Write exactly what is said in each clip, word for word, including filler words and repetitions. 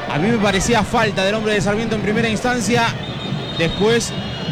A mí me parecía falta del hombre de Sarmiento en primera instancia. Después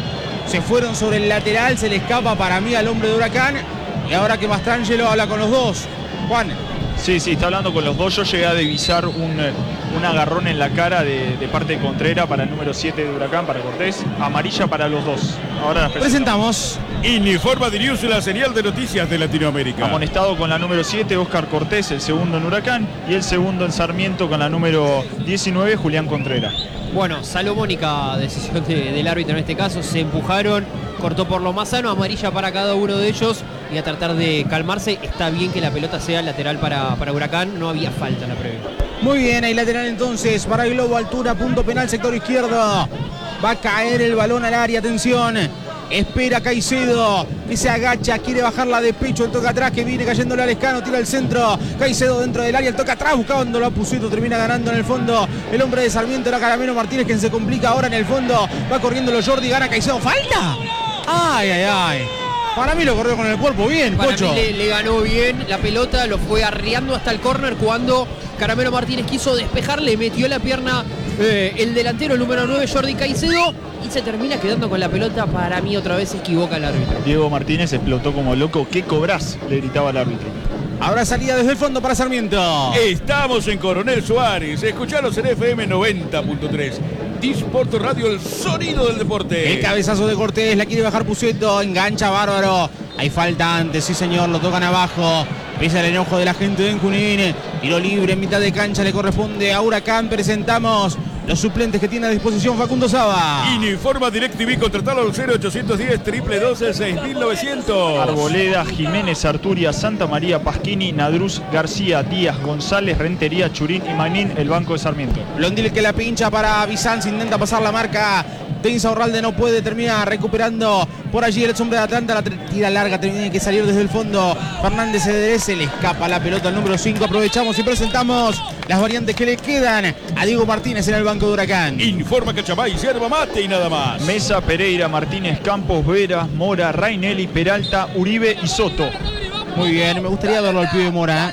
se fueron sobre el lateral, se le escapa para mí al hombre de Huracán. Y ahora que Mastrangelo habla con los dos. Juan. Sí, sí, está hablando con los dos. Yo llegué a divisar un, un agarrón en la cara de, de parte de Contreras para el número siete de Huracán, para Cortés. Amarilla para los dos. Ahora las presentamos. Informa Dirius, la señal de noticias de Latinoamérica. Amonestado con la número siete, Óscar Cortés, el segundo en Huracán. Y el segundo en Sarmiento con la número diecinueve, Julián Contreras. Bueno, salomónica decisión de, del árbitro en este caso. Se empujaron, cortó por lo más sano, amarilla para cada uno de ellos. Y a tratar de calmarse. Está bien que la pelota sea lateral para, para Huracán. No había falta en la previa. Muy bien, hay lateral entonces para el Globo, altura, punto penal, sector izquierdo. Va a caer el balón al área, atención. Espera Caicedo, que se agacha, quiere bajarla de pecho, el toque atrás que viene cayéndole a Lescano, tira el centro. Caicedo dentro del área, el toque atrás, buscándolo a Pucito, termina ganando en el fondo. El hombre de Sarmiento era Caramelo Martínez, quien se complica ahora en el fondo. Va corriendo los Jordi, gana Caicedo. ¿Falta? Ay, ay, ay. Para mí lo corrió con el cuerpo bien, Para Pocho. mí le, le ganó bien la pelota, lo fue arriando hasta el córner cuando Caramelo Martínez quiso despejar, le metió la pierna eh, el delantero, el número nueve, Jordi Caicedo, y se termina quedando con la pelota. Para mí otra vez se equivoca el árbitro. Diego Martínez explotó como loco. ¿Qué cobrás?, le gritaba al árbitro. Ahora salida desde el fondo para Sarmiento. Estamos en Coronel Suárez. Escuchalos en F M noventa punto tres. Disport Radio, el sonido del deporte. El cabezazo de Cortés, la quiere bajar Pucetto, engancha bárbaro. Hay falta antes, sí señor, lo tocan abajo. Pese al enojo de la gente de Junín. Tiro libre en mitad de cancha, le corresponde a Huracán. Presentamos los suplentes que tiene a disposición Facundo Saba. Informa DirecTV, contratalo al cero ochocientos diez, triple doce, seis mil novecientos. Arboleda, Jiménez, Arturia, Santa María, Pasquini, Nadruz, García, Díaz, González, Rentería, Churín y Magnín, el banco de Sarmiento. Blondil que la pincha para Bizanz, intenta pasar la marca. Tensa Orralde no puede, termina recuperando por allí el hombre de Atlanta, la tira larga, tiene que salir desde el fondo. Fernández se le escapa la pelota al número cinco. Aprovechamos y presentamos las variantes que le quedan a Diego Martínez en el banco de Huracán. Informa Cachamay, yerba mate y nada más. Mesa, Pereira, Martínez, Campos, Vera, Mora, Rainelli, Peralta, Uribe y Soto. Muy bien, me gustaría verlo al pibe Mora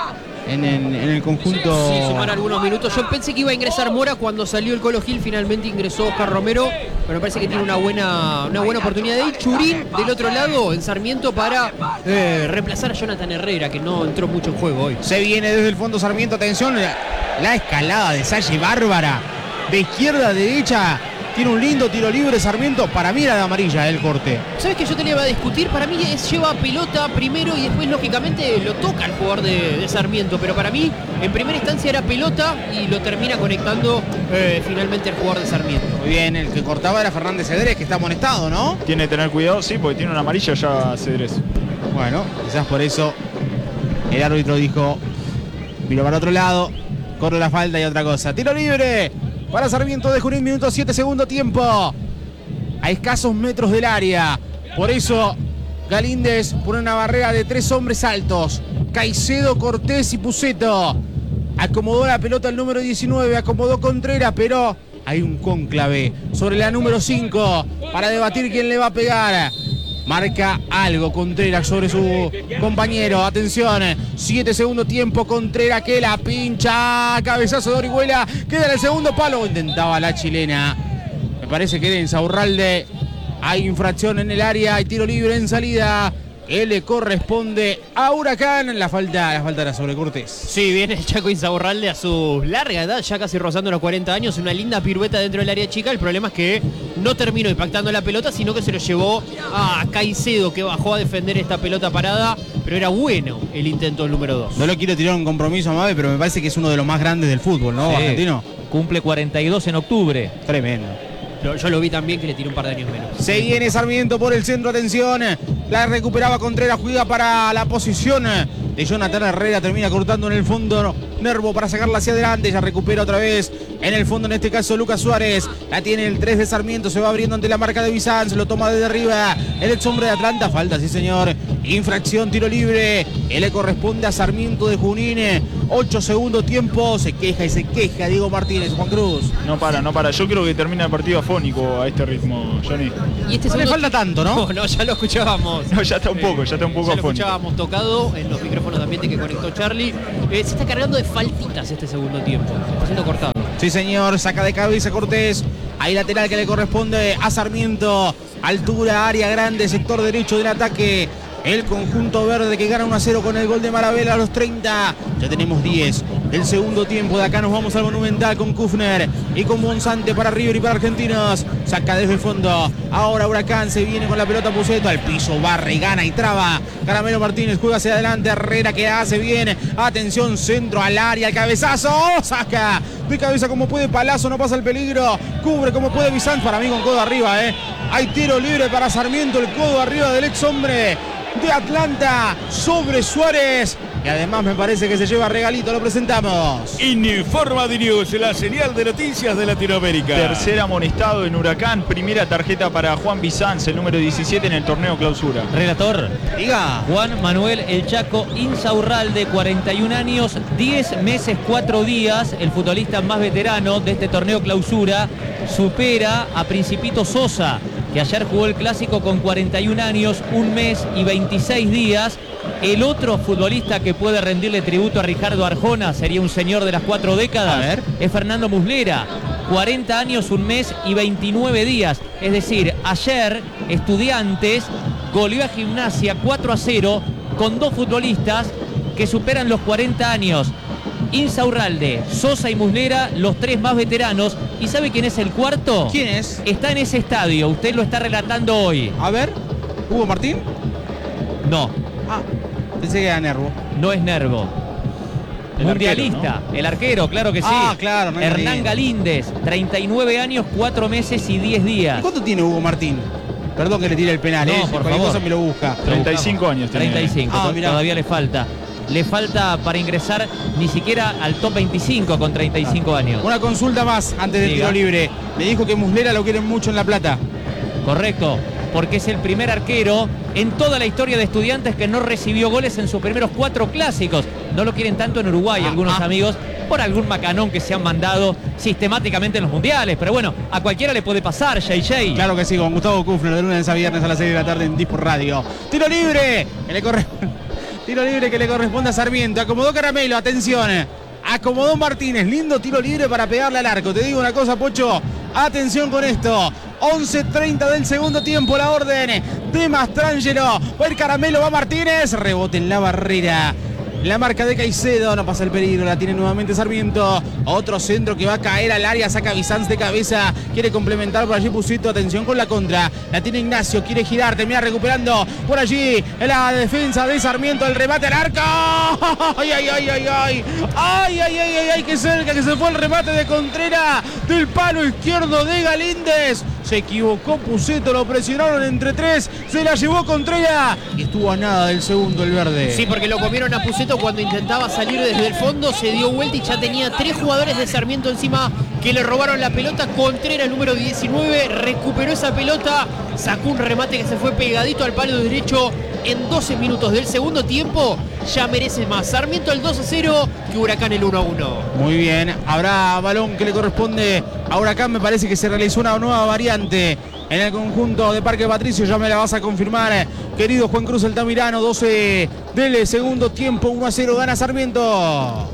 en, en, en el conjunto. Sí, sumar algunos minutos. Yo pensé que iba a ingresar Mora cuando salió el Colo Gil, finalmente ingresó Oscar Romero, pero me parece que tiene una buena, una buena oportunidad de ir. Churín del otro lado en Sarmiento para eh, reemplazar a Jonathan Herrera, que no entró mucho en juego hoy. Se viene desde el fondo Sarmiento, atención, la, la escalada de Salle bárbara, de izquierda a derecha. Tiene un lindo tiro libre Sarmiento. Para mí era de amarilla el corte. ¿Sabes que yo te le iba a discutir? Para mí es, lleva pelota primero y después lógicamente lo toca el jugador de, de Sarmiento. Pero para mí en primera instancia era pelota y lo termina conectando eh, finalmente el jugador de Sarmiento. Muy bien, el que cortaba era Fernández Cedrés, que está amonestado, ¿no? Tiene que tener cuidado, sí, porque tiene una amarilla ya Cedrés. Bueno, quizás por eso el árbitro dijo, miro para otro lado, corre la falta y otra cosa. Tiro libre para Sarmiento de Junín, minuto siete, segundo tiempo. A escasos metros del área. Por eso Galíndez pone una barrera de tres hombres altos. Caicedo, Cortés y Pucetto. Acomodó la pelota el número diecinueve, acomodó Contreras, pero hay un cónclave sobre la número cinco para debatir quién le va a pegar. Marca algo Contreras sobre su compañero. Atención, siete segundo tiempo. Contreras que la pincha. Cabezazo de Orihuela. Queda en el segundo palo. Intentaba la chilena. Me parece que era Insaurralde. Hay infracción en el área. Hay tiro libre en salida que le corresponde a Huracán. La falta, la falta era sobre Cortés. Sí, viene el Chaco Insaurralde a su larga edad, ya casi rozando los cuarenta años, una linda pirueta dentro del área chica. El problema es que no terminó impactando la pelota, sino que se lo llevó a Caicedo, que bajó a defender esta pelota parada, pero era bueno el intento del número dos. No lo quiero tirar un compromiso a Mabe, pero me parece que es uno de los más grandes del fútbol, ¿no, sí, argentino? Cumple cuarenta y dos en octubre. Tremendo. Yo, yo lo vi también, que le tiró un par de años menos. Se viene Sarmiento por el centro, atención. La recuperaba Contreras, juega para la posición de Jonathan Herrera. Termina cortando en el fondo Nervo para sacarla hacia adelante. Ya recupera otra vez en el fondo, en este caso Lucas Suárez. La tiene el tres de Sarmiento, se va abriendo ante la marca de Bizanz. Lo toma desde arriba el ex hombre de Atlanta. Falta, sí señor. Infracción, tiro libre. Él le corresponde a Sarmiento de Junín. ocho segundo tiempo. Se queja y se queja Diego Martínez. Juan Cruz. No para, no para. Yo creo que termina el partido afónico a este ritmo, Johnny. Y este no le falta tanto, ¿no? No, no, ya lo escuchábamos. No, ya está un poco, ya está un poco ya afónico. lo escuchábamos tocado en los micrófonos de ambiente que conectó Charlie. Eh, se está cargando de faltitas este segundo tiempo. Se está siendo cortado. Sí, señor, saca de cabeza Cortés. Ahí lateral que le corresponde a Sarmiento. Altura, área grande, sector derecho del ataque. El conjunto verde que gana uno a cero con el gol de Maravela a los treinta. Ya tenemos diez del segundo tiempo. De acá nos vamos al Monumental con Kufner y con Bonsante para River y para Argentinos. Saca desde el fondo. Ahora Huracán se viene con la pelota Puceto. Al piso, barre, gana y traba. Caramelo Martínez juega hacia adelante. Herrera que hace bien. Atención, centro al área. El cabezazo. Saca de cabeza como puede Palazzo. No pasa el peligro. Cubre como puede Bizanz. Para mí con codo arriba. ¿eh? Hay tiro libre para Sarmiento. El codo arriba del ex hombre de Atlanta sobre Suárez. Y además me parece que se lleva regalito, lo presentamos. Informa de News, la señal de noticias de Latinoamérica. Tercer amonestado en Huracán, primera tarjeta para Juan Bizanz, el número diecisiete en el torneo clausura. Relator. Diga. Juan Manuel El Chaco Insaurralde, cuarenta y un años, diez meses, cuatro días. El futbolista más veterano de este torneo clausura supera a Principito Sosa, que ayer jugó el clásico con cuarenta y un años, un mes y veintiséis días. El otro futbolista que puede rendirle tributo a Ricardo Arjona, sería un señor de las cuatro décadas, A ver. es Fernando Muslera, cuarenta años, un mes y veintinueve días. Es decir, ayer Estudiantes goleó a Gimnasia cuatro a cero con dos futbolistas que superan los cuarenta años. Insaurralde, Sosa y Muslera, los tres más veteranos. ¿Y sabe quién es el cuarto? ¿Quién es? Está en ese estadio, usted lo está relatando hoy. A ver. ¿Hugo Martín? No, Ah, pensé que era Nervo. no es Nervo. El Mundialista, arquero, el arquero, claro que sí. Ah, claro, Hernán Hernán Galíndez, treinta y nueve años, cuatro meses y diez ¿Y días. cuánto tiene Hugo Martín? Perdón que le tire el penal, No, ¿eh? por Cualquier favor. cosa me lo busca. treinta y cinco años tiene. treinta y cinco, Ah, to- mirá. todavía le falta. Le falta para ingresar ni siquiera al top veinticinco con treinta y cinco años. Una consulta más antes del Diga. tiro libre. Me dijo que Muslera lo quieren mucho en La Plata. Correcto, porque es el primer arquero en toda la historia de Estudiantes que no recibió goles en sus primeros cuatro clásicos. No lo quieren tanto en Uruguay, Ah, algunos ah. amigos, por algún macanón que se han mandado sistemáticamente en los mundiales. Pero bueno, a cualquiera le puede pasar, J J. Claro que sí, con Gustavo Kufner, de lunes a viernes a las seis de la tarde en Dispor Radio. Tiro libre, que le corre... Tiro libre que le corresponde a Sarmiento. Acomodó Caramelo, atención. Acomodó Martínez, lindo tiro libre para pegarle al arco. Te digo una cosa, Pocho, atención con esto. once treinta del segundo tiempo, la orden de Mastrangelo. Va el Caramelo, va Martínez, rebote en la barrera. La marca de Caicedo, no pasa el peligro, la tiene nuevamente Sarmiento. Otro centro que va a caer al área, saca Bizanz de cabeza. Quiere complementar por allí Pusito, atención con la contra. La tiene Ignacio, quiere girar, termina recuperando por allí en la defensa de Sarmiento. El remate al arco. ¡Ay, ay, ay, ay, ay! ¡Ay, ay, ay, ay, ay! ¡Qué cerca que se fue el remate de Contreras! Del palo izquierdo de Galíndez. Se equivocó Puceto, lo presionaron entre tres. Se la llevó Contreras. Y estuvo a nada del segundo el verde. Sí, porque lo comieron a Puceto cuando intentaba salir desde el fondo, se dio vuelta y ya tenía tres jugadores de Sarmiento encima que le robaron la pelota. Contreras, número diecinueve, recuperó esa pelota, sacó un remate que se fue pegadito al palo derecho en doce minutos del segundo tiempo. Ya merece más Sarmiento el dos a cero que Huracán el uno a uno. Muy bien, habrá balón que le corresponde a Huracán. Me parece que se realizó una nueva variante en el conjunto de Parque Patricio. Ya me la vas a confirmar, querido Juan Cruz Altamirano. doce del segundo tiempo, uno a cero gana Sarmiento.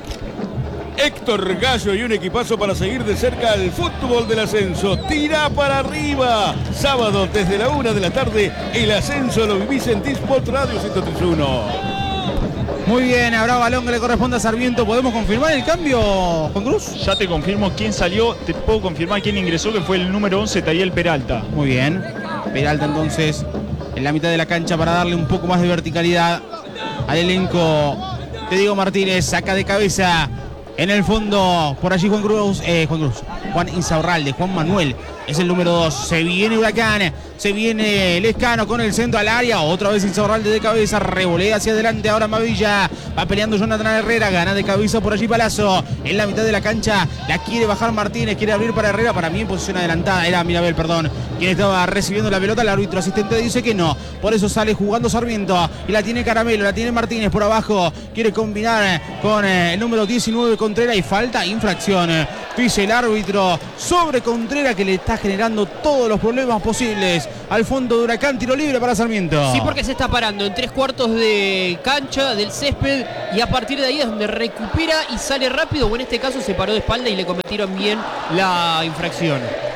Héctor Gallo y un equipazo para seguir de cerca el fútbol del ascenso. Tira para arriba. Sábado desde la una de la tarde, el ascenso lo vivís en T-Sport Radio ciento tres punto uno. Muy bien, habrá balón que le corresponde a Sarmiento. ¿Podemos confirmar el cambio, Juan Cruz? Ya te confirmo quién salió, te puedo confirmar quién ingresó, que fue el número once, Tayel Peralta. Muy bien. Peralta entonces en la mitad de la cancha para darle un poco más de verticalidad al elenco. Te digo Martínez, saca de cabeza. En el fondo, por allí Juan Cruz, eh, Juan Cruz, Juan Insaurralde, Juan Manuel es el número dos. Se viene Huracán, se viene Lescano con el centro al área. Otra vez Insaurralde de cabeza, revolea hacia adelante. Ahora Mavilla, va peleando Jonathan Herrera, gana de cabeza por allí Palazzo. En la mitad de la cancha la quiere bajar Martínez, quiere abrir para Herrera, para mí en posición adelantada. Era Mirabel, perdón, quien estaba recibiendo la pelota. El árbitro asistente dice que no, por eso sale jugando Sarmiento. Y la tiene Caramelo, la tiene Martínez por abajo. Quiere combinar con eh, el número diecinueve Contreras y falta, infracción dice el árbitro, sobre Contreras, que le está generando todos los problemas posibles al fondo de Huracán. Tiro libre para Sarmiento. Sí, porque se está parando en tres cuartos de cancha del césped y a partir de ahí es donde recupera y sale rápido, o en este caso se paró de espalda y le cometieron bien la infracción.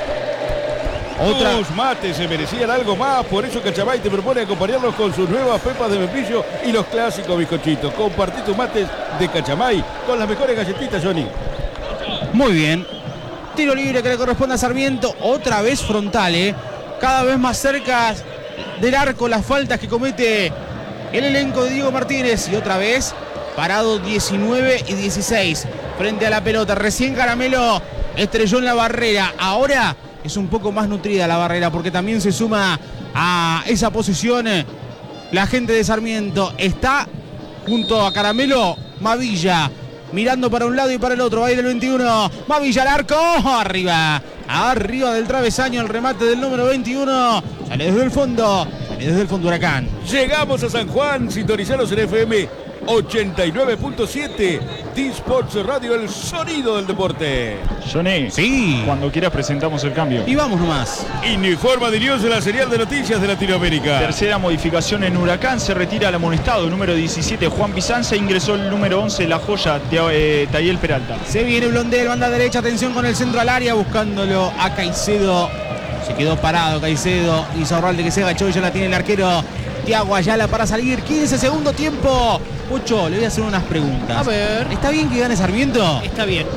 Otra. Los mates se merecían algo más, por eso Cachamay te propone acompañarlos con sus nuevas pepas de membrillo y los clásicos bizcochitos. Compartí tus mates de Cachamay con las mejores galletitas, Johnny. Muy bien. Tiro libre que le corresponde a Sarmiento. Otra vez frontal, ¿eh? Cada vez más cerca del arco las faltas que comete el elenco de Diego Martínez. Y otra vez parado diecinueve y dieciséis frente a la pelota. Recién Caramelo estrelló en la barrera. Ahora es un poco más nutrida la barrera porque también se suma a esa posición la gente de Sarmiento. Está junto a Caramelo Mavilla, mirando para un lado y para el otro. Va a ir el veintiuno. Mavilla al arco. Arriba. Arriba del travesaño el remate del número veintiuno. Sale desde el fondo. Sale desde el fondo Huracán. Llegamos a San Juan. Sintonizaros en F M ochenta y nueve punto siete. D-Sports Radio, el sonido del deporte. Johnny, sí, cuando quieras presentamos el cambio. Y vamos nomás. Uniforma de News, la serial de noticias de Latinoamérica. Tercera modificación en Huracán. Se retira el amonestado número diecisiete Juan Bizanza. Ingresó el número once La Joya de eh, Tayel Peralta. Se viene Blondel, banda derecha. Atención con el centro al área, buscándolo a Caicedo. Se quedó parado Caicedo. Insaurralde que se agachó y ya la tiene el arquero Tiago Ayala para salir. quince segundos tiempo. Pucho, le voy a hacer unas preguntas. A ver. ¿Está bien que gane Sarmiento? Está bien.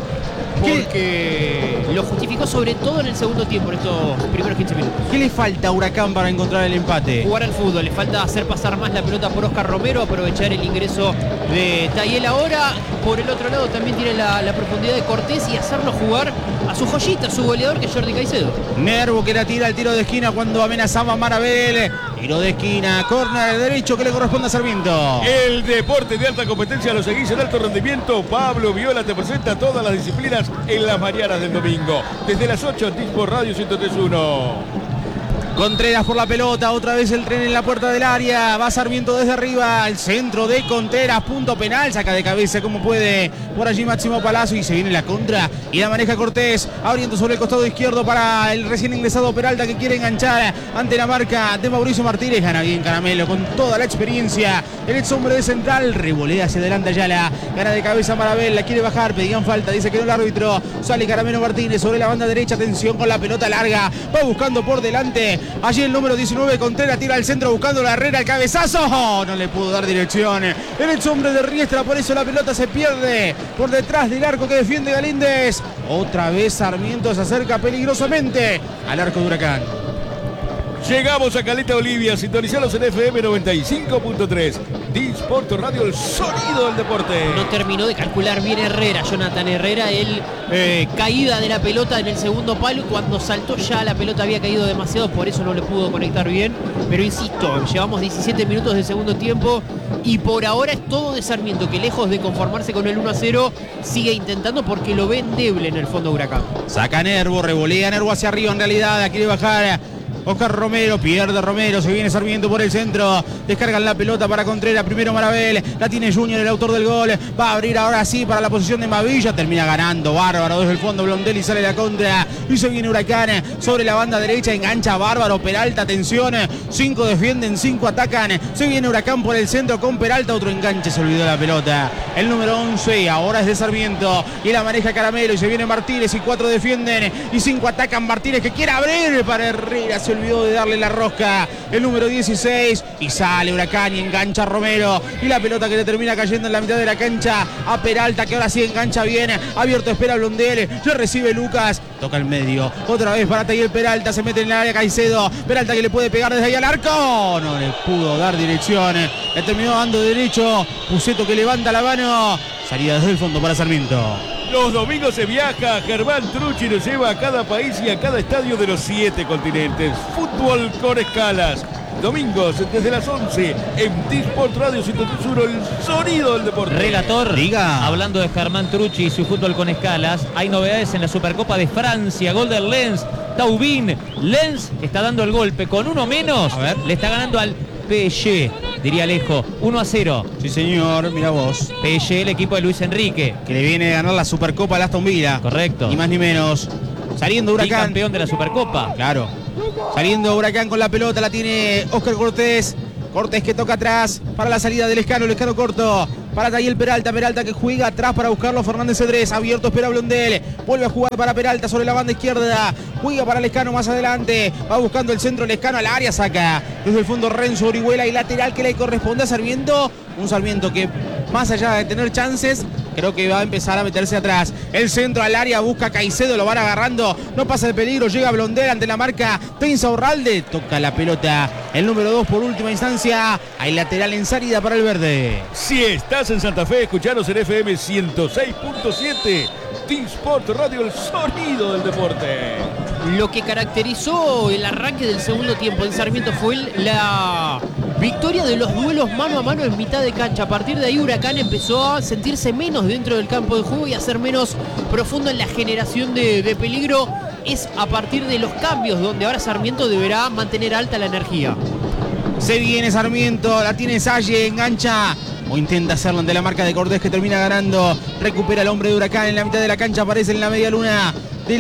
Porque lo justificó sobre todo en el segundo tiempo, en estos primeros quince minutos. ¿Qué le falta a Huracán para encontrar el empate? Jugar al fútbol, le falta hacer pasar más la pelota por Oscar Romero, aprovechar el ingreso de Tayel ahora. Por el otro lado también tiene la, la profundidad de Cortés y hacerlo jugar a su joyita, a su goleador, que es Jordi Caicedo. Nervo que la tira al tiro de esquina cuando amenazaba a Marabel. Tiro de esquina, córner derecho que le corresponde a Sarmiento. El deporte de alta competencia lo seguís en alto rendimiento. Pablo Viola te presenta todas las disciplinas en las mañanas del domingo. Desde las ocho en D-Sports Radio ciento tres punto uno. Contreras por la pelota, otra vez el tren en la puerta del área. Va Sarmiento desde arriba, al centro de Contreras, punto penal, saca de cabeza como puede. Por allí Máximo Palazzo y se viene la contra y la maneja Cortés, abriendo sobre el costado izquierdo para el recién ingresado Peralta que quiere enganchar ante la marca de Mauricio Martínez. Gana bien Caramelo con toda la experiencia. El ex hombre de central, revolea hacia adelante Ayala, gana de cabeza Marabel, la quiere bajar, pedían falta, dice que no el árbitro. Sale Caramelo Martínez sobre la banda derecha, atención con la pelota larga, va buscando por delante. Allí el número diecinueve, Contreras, tira al centro buscando la Herrera, el cabezazo. Oh, no le pudo dar dirección el ex hombre de Riestra, por eso la pelota se pierde por detrás del arco que defiende Galíndez. Otra vez Sarmiento se acerca peligrosamente al arco de Huracán. Llegamos a Caleta Olivia, sintonizalos en F M noventa y cinco punto tres. D-Sports Radio, el sonido del deporte. No terminó de calcular bien Herrera, Jonathan Herrera, el eh, caída de la pelota en el segundo palo. Cuando saltó ya la pelota había caído demasiado, por eso no le pudo conectar bien. Pero insisto, llevamos diecisiete minutos de segundo tiempo y por ahora es todo de Sarmiento, que lejos de conformarse con el uno a cero, sigue intentando porque lo ve endeble en el fondo Huracán. Saca Nervo, revolea Nervo hacia arriba, en realidad quiere bajar Oscar Romero, pierde Romero, se viene Sarmiento por el centro, descargan la pelota para Contreras, primero Marabel, la tiene Junior, el autor del gol, va a abrir ahora sí para la posición de Mavilla, termina ganando Bárbaro desde el fondo Blondel y sale la contra, y se viene Huracán sobre la banda derecha, engancha Bárbaro, Peralta, atención, cinco defienden, cinco atacan, se viene Huracán por el centro con Peralta, otro enganche, se olvidó la pelota, el número once, ahora es de Sarmiento, y la maneja Caramelo, y se viene Martínez, y cuatro defienden, y cinco atacan, Martínez que quiere abrir para Herrera, se olvidó de darle la rosca el número dieciséis y sale Huracán y engancha a Romero y la pelota que le termina cayendo en la mitad de la cancha a Peralta, que ahora sí engancha bien, abierto espera Blondel, ya recibe Lucas, toca el medio, otra vez para Tayel Peralta, se mete en el área Caicedo, Peralta que le puede pegar desde ahí al arco, no le pudo dar dirección, le terminó dando derecho, Puceto que levanta la mano, salida desde el fondo para Sarmiento. Los domingos se viaja, Germán Trucci nos lleva a cada país y a cada estadio de los siete continentes. Fútbol con escalas. Domingos desde las once en D-Sports Radio ciento tres punto uno, el sonido del deporte. Relator, diga. Hablando de Germán Trucci y su fútbol con escalas, hay novedades en la Supercopa de Francia. Gol del Lens, Taubín. Lens está dando el golpe con uno menos. A ver. Le está ganando al P S G. diría Alejo. uno a cero. Sí, señor, mira vos. P S G, el equipo de Luis Enrique. Que le viene a ganar la Supercopa al Aston Villa. Correcto. Ni más ni menos. Saliendo Huracán. Campeón de la Supercopa. Claro. Saliendo Huracán con la pelota, la tiene Óscar Cortés. Cortés que toca atrás para la salida del Lescano, Lescano corto. Para Tayel Peralta, Peralta que juega atrás para buscarlo Fernández Cedrés, abierto espera Blondel, vuelve a jugar para Peralta sobre la banda izquierda, juega para Lescano más adelante, va buscando el centro Lescano al área, saca desde el fondo Renzo Orihuela y lateral que le corresponde a Sarmiento, un Sarmiento que más allá de tener chances, creo que va a empezar a meterse atrás. El centro al área, busca Caicedo, lo van agarrando, no pasa el peligro, llega Blondel ante la marca de Insaurralde, toca la pelota el número dos por última instancia, hay lateral en salida para el verde. Si estás en Santa Fe, escuchanos en F M ciento seis punto siete, Team Sport Radio, el sonido del deporte. Lo que caracterizó el arranque del segundo tiempo en Sarmiento fue la victoria de los duelos mano a mano en mitad de cancha. A partir de ahí Huracán empezó a sentirse menos dentro del campo de juego y a ser menos profundo en la generación de, de peligro. Es a partir de los cambios donde ahora Sarmiento deberá mantener alta la energía. Se viene Sarmiento, la tiene Salle, engancha o intenta hacerlo ante la marca de Cortés que termina ganando. Recupera el hombre de Huracán en la mitad de la cancha, aparece en la media luna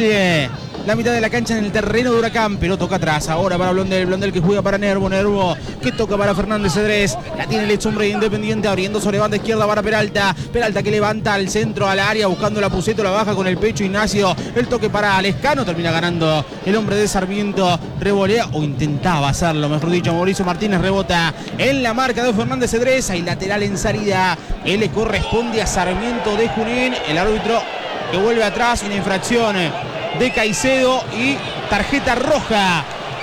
de la mitad de la cancha en el terreno de Huracán, pero toca atrás ahora para Blondel, Blondel que juega para Nervo, Nervo que toca para Fernández Cedrés, la tiene el ex hombre de Independiente abriendo sobre banda izquierda para Peralta, Peralta que levanta al centro al área buscando la Puceto, la baja con el pecho Ignacio, el toque para Lescano, termina ganando el hombre de Sarmiento, revolea o intentaba hacerlo, mejor dicho, Mauricio Martínez rebota en la marca de Fernández Cedrés, hay lateral en salida, él le corresponde a Sarmiento de Junín, el árbitro que vuelve atrás, una infracción de Caicedo y tarjeta roja.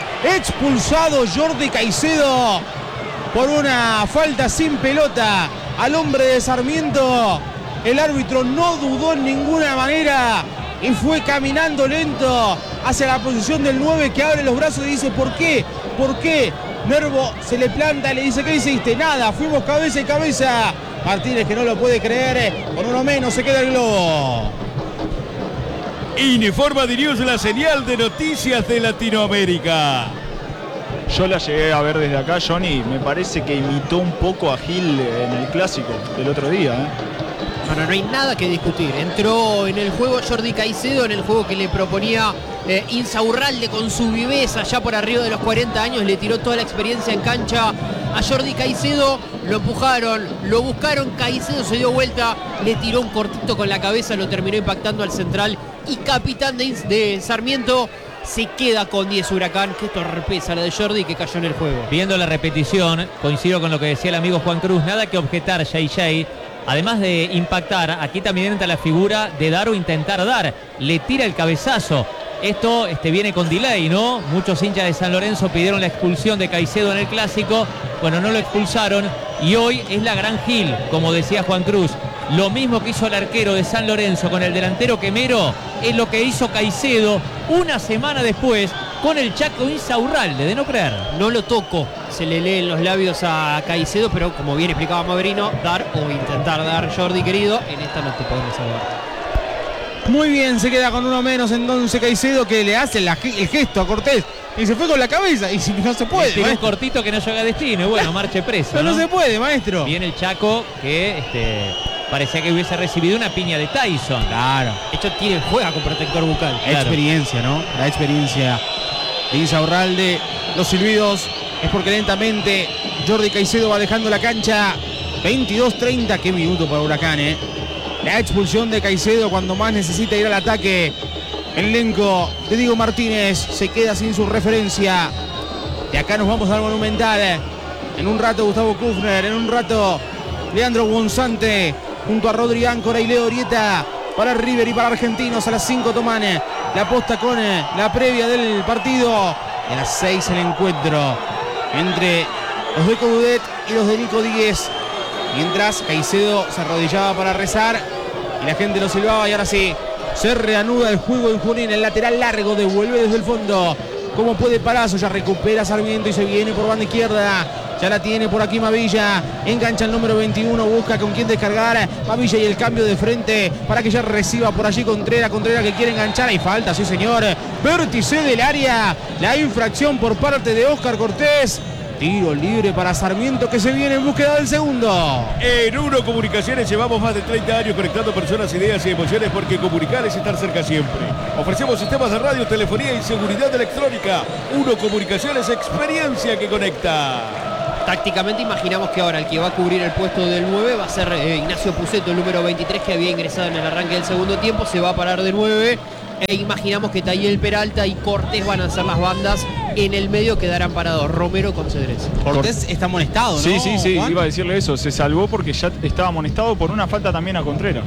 Expulsado Jordi Caicedo por una falta sin pelota al hombre de Sarmiento. El árbitro no dudó en ninguna manera y fue caminando lento hacia la posición del nueve que abre los brazos y dice ¿por qué? ¿Por qué? Nervo se le planta y le dice ¿qué hiciste? Nada, fuimos cabeza y cabeza. Martínez que no lo puede creer, con uno menos se queda el globo. Informa Dirius, la señal de noticias de Latinoamérica. Yo la llegué a ver desde acá, Johnny. Me parece que imitó un poco a Gil en el clásico del otro día, ¿eh? Bueno, no hay nada que discutir. Entró en el juego Jordi Caicedo, en el juego que le proponía eh, Insaurralde con su viveza, ya por arriba de los cuarenta años, le tiró toda la experiencia en cancha a Jordi Caicedo, lo empujaron, lo buscaron, Caicedo se dio vuelta, le tiró un cortito con la cabeza, lo terminó impactando al central y capitán de, de Sarmiento se queda con diez Huracán. Qué torpeza la de Jordi que cayó en el juego. Viendo la repetición, coincido con lo que decía el amigo Juan Cruz, nada que objetar Jay Jay. Además de impactar, aquí también entra la figura de dar o intentar dar. Le tira el cabezazo. Esto este, viene con delay, ¿no? Muchos hinchas de San Lorenzo pidieron la expulsión de Caicedo en el clásico. Bueno, no lo expulsaron y hoy es la gran Gil, como decía Juan Cruz. Lo mismo que hizo el arquero de San Lorenzo con el delantero Quemero es lo que hizo Caicedo una semana después con el Chaco Insaurralde, de no creer. No lo toco, se le leen los labios a Caicedo, pero como bien explicaba Maverino, dar o intentar dar, Jordi querido, en esta no te podemos salvar. Muy bien, se queda con uno menos entonces Caicedo que le hace la, el gesto a Cortés y se fue con la cabeza y si no se puede. Tiene un cortito que no llega a destino y bueno, marche preso. Pero no, ¿no? se puede, maestro. Viene el Chaco que este, parecía que hubiese recibido una piña de Tyson. Claro. De hecho, tiene, juega con protector bucal. La Claro. experiencia, ¿no? La experiencia de Insaurralde. Los silbidos es porque lentamente Jordi Caicedo va dejando la cancha. veintidós treinta, qué minuto para Huracán, ¿eh? La expulsión de Caicedo cuando más necesita ir al ataque. El elenco de Diego Martínez se queda sin su referencia. De acá nos vamos al Monumental. En un rato Gustavo Kufner, en un rato Leandro Gonzante, junto a Rodri Áncora y Leo Orieta. Para River y para Argentinos a las cinco toman la posta con la previa del partido. A las seis el encuentro entre los de Coudet y los de Nico Díez. Mientras Caicedo se arrodillaba para rezar y la gente lo silbaba y ahora sí se reanuda el juego en Junín. El lateral largo devuelve desde el fondo. Como puede Palazzo, ya recupera Sarmiento y se viene por banda izquierda. Ya la tiene por aquí Mavilla. Engancha el número veintiuno, busca con quién descargar. Mavilla y el cambio de frente para que ya reciba por allí Contreras. Contreras que quiere enganchar. Hay falta, sí señor. Vértice del área. La infracción por parte de Óscar Cortés. Tiro libre para Sarmiento que se viene en búsqueda del segundo. En Uno Comunicaciones llevamos más de treinta años conectando personas, ideas y emociones porque comunicar es estar cerca siempre. Ofrecemos sistemas de radio, telefonía y seguridad electrónica. Uno Comunicaciones, experiencia que conecta. Tácticamente imaginamos que ahora el que va a cubrir el puesto del nueve va a ser eh, Ignacio Puceto, el número veintitrés, que había ingresado en el arranque del segundo tiempo. Se va a parar de nueve. E imaginamos que Tayel Peralta y Cortés van a ser las bandas. En el medio quedarán parados Romero con Cedrés. Cortés está amonestado, ¿no? Sí, sí, sí, Juan? iba a decirle eso. Se salvó porque ya estaba amonestado por una falta también a Contreras.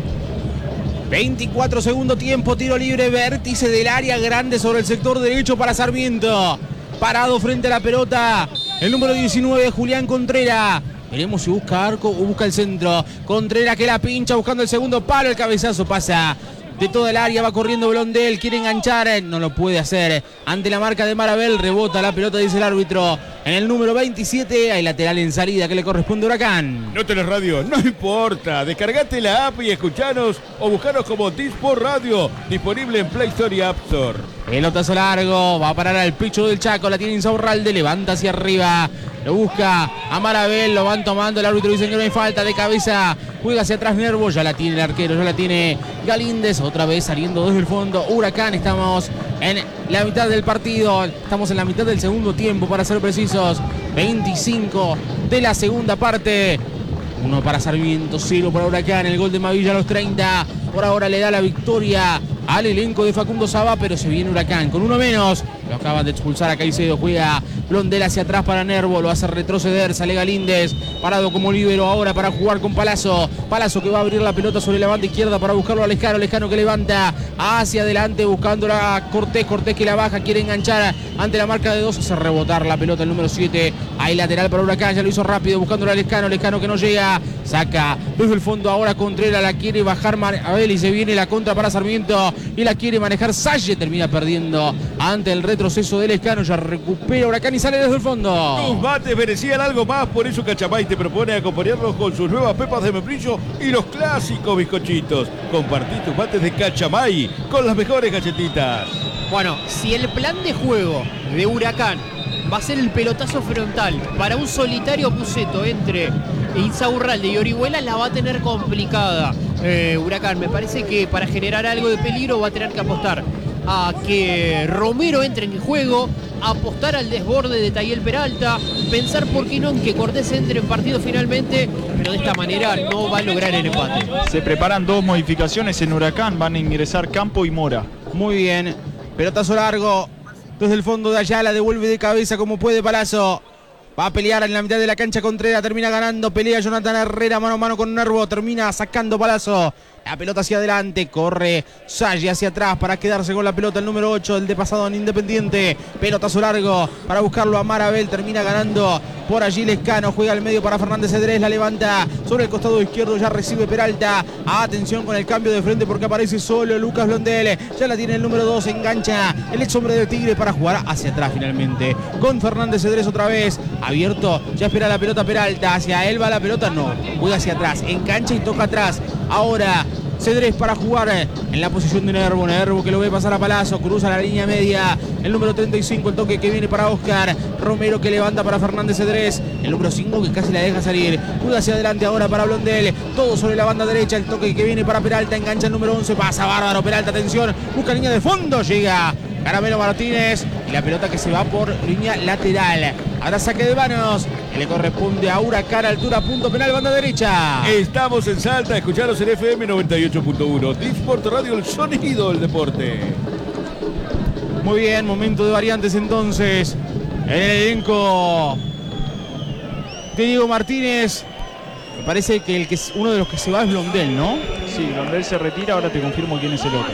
veinticuatro segundo tiempo, tiro libre, vértice del área grande sobre el sector derecho para Sarmiento. Parado frente a la pelota, el número diecinueve, Julián Contreras. Veremos si busca arco o busca el centro. Contreras que la pincha buscando el segundo palo, el cabezazo pasa de toda el área, va corriendo Blondel, quiere enganchar, no lo puede hacer. Ante la marca de Marabel, rebota la pelota, dice el árbitro. En el número veintisiete hay lateral en salida que le corresponde a Huracán. No tenés radio, no importa. Descargate la app y escuchanos o buscanos como Disport Radio, disponible en Play Store y App Store. Pelotazo largo, va a parar al pecho del Chaco, la tiene Insaurralde, levanta hacia arriba, lo busca a Marabel, lo van tomando, el árbitro dice que no hay falta, de cabeza, juega hacia atrás Nervo, ya la tiene el arquero, ya la tiene Galíndez, otra vez saliendo desde el fondo, Huracán, estamos en la mitad del partido, estamos en la mitad del segundo tiempo para ser precisos, veinticinco de la segunda parte. Uno para Sarmiento, cero para Huracán, el gol de Mavilla a los treinta, por ahora le da la victoria al elenco de Facundo Saba, pero se viene Huracán con uno menos. Lo acaban de expulsar a Caicedo, juega Blondel hacia atrás para Nervo, lo hace retroceder, sale Galíndez, parado como líbero ahora para jugar con Palazzo. Palazzo que va a abrir la pelota sobre la banda izquierda para buscarlo a Lescano, Lescano que levanta hacia adelante buscando a Cortés, Cortés que la baja, quiere enganchar ante la marca de dos, hace rebotar la pelota el número siete, hay lateral para Huracán, ya lo hizo rápido buscando a Lescano, Lescano que no llega, saca desde el fondo ahora Contreras, la quiere bajar Marabel y se viene la contra para Sarmiento y la quiere manejar Salle, termina perdiendo ante el retroceso de Lescano, ya recupera Huracán y sale desde el fondo. Tus mates merecían algo más, por eso Cachamay te propone acompañarlos con sus nuevas pepas de membrillo y los clásicos bizcochitos. Compartí tus mates de Cachamay con las mejores galletitas. Bueno, si el plan de juego de Huracán va a ser el pelotazo frontal para un solitario Puceto entre Insaurralde y Orihuela, la va a tener complicada eh, Huracán. Me parece que para generar algo de peligro va a tener que apostar a que Romero entre en juego, apostar al desborde de Tayel Peralta, pensar por qué no en que Cortés entre en partido finalmente, pero de esta manera no va a lograr el empate. Se preparan dos modificaciones en Huracán, van a ingresar Campo y Mora. Muy bien, pelotazo largo desde el fondo de Ayala, devuelve de cabeza como puede Palazzo. Va a pelear en la mitad de la cancha Contreras, termina ganando, pelea Jonathan Herrera mano a mano con Nervo, termina sacando Palazzo. La pelota hacia adelante, corre Salle hacia atrás para quedarse con la pelota el número ocho, el de pasado en Independiente. Pelotazo largo para buscarlo a Marabel, termina ganando por allí Lescano, juega al medio para Fernández Cedrés, la levanta sobre el costado izquierdo, ya recibe Peralta. Atención con el cambio de frente porque aparece solo Lucas Blondel, ya la tiene el número dos, engancha el ex hombre de Tigre para jugar hacia atrás finalmente. Con Fernández Cedrés otra vez, abierto, ya espera la pelota Peralta, hacia él va la pelota, no, juega hacia atrás, engancha y toca atrás. Ahora Cedrés para jugar en la posición de Nervo, Nervo que lo ve pasar a Palazzo, cruza la línea media, el número treinta y cinco, el toque que viene para Oscar, Romero que levanta para Fernández Cedrés, el número cinco que casi la deja salir, juega hacia adelante ahora para Blondel, todo sobre la banda derecha, el toque que viene para Peralta, engancha el número once, pasa bárbaro, Peralta, atención, busca línea de fondo, llega Caramelo Martínez y la pelota que se va por línea lateral. Ahora saque de manos que le corresponde a Huracán, altura, punto penal, banda derecha. Estamos en Salta, escucharos en F M noventa y ocho punto uno. Disport Radio, el sonido del deporte. Muy bien, momento de variantes entonces en el elenco de Diego Martínez. Me parece que el que es uno de los que se va es Blondel, ¿no? Sí, Blondel se retira, ahora te confirmo quién es el otro.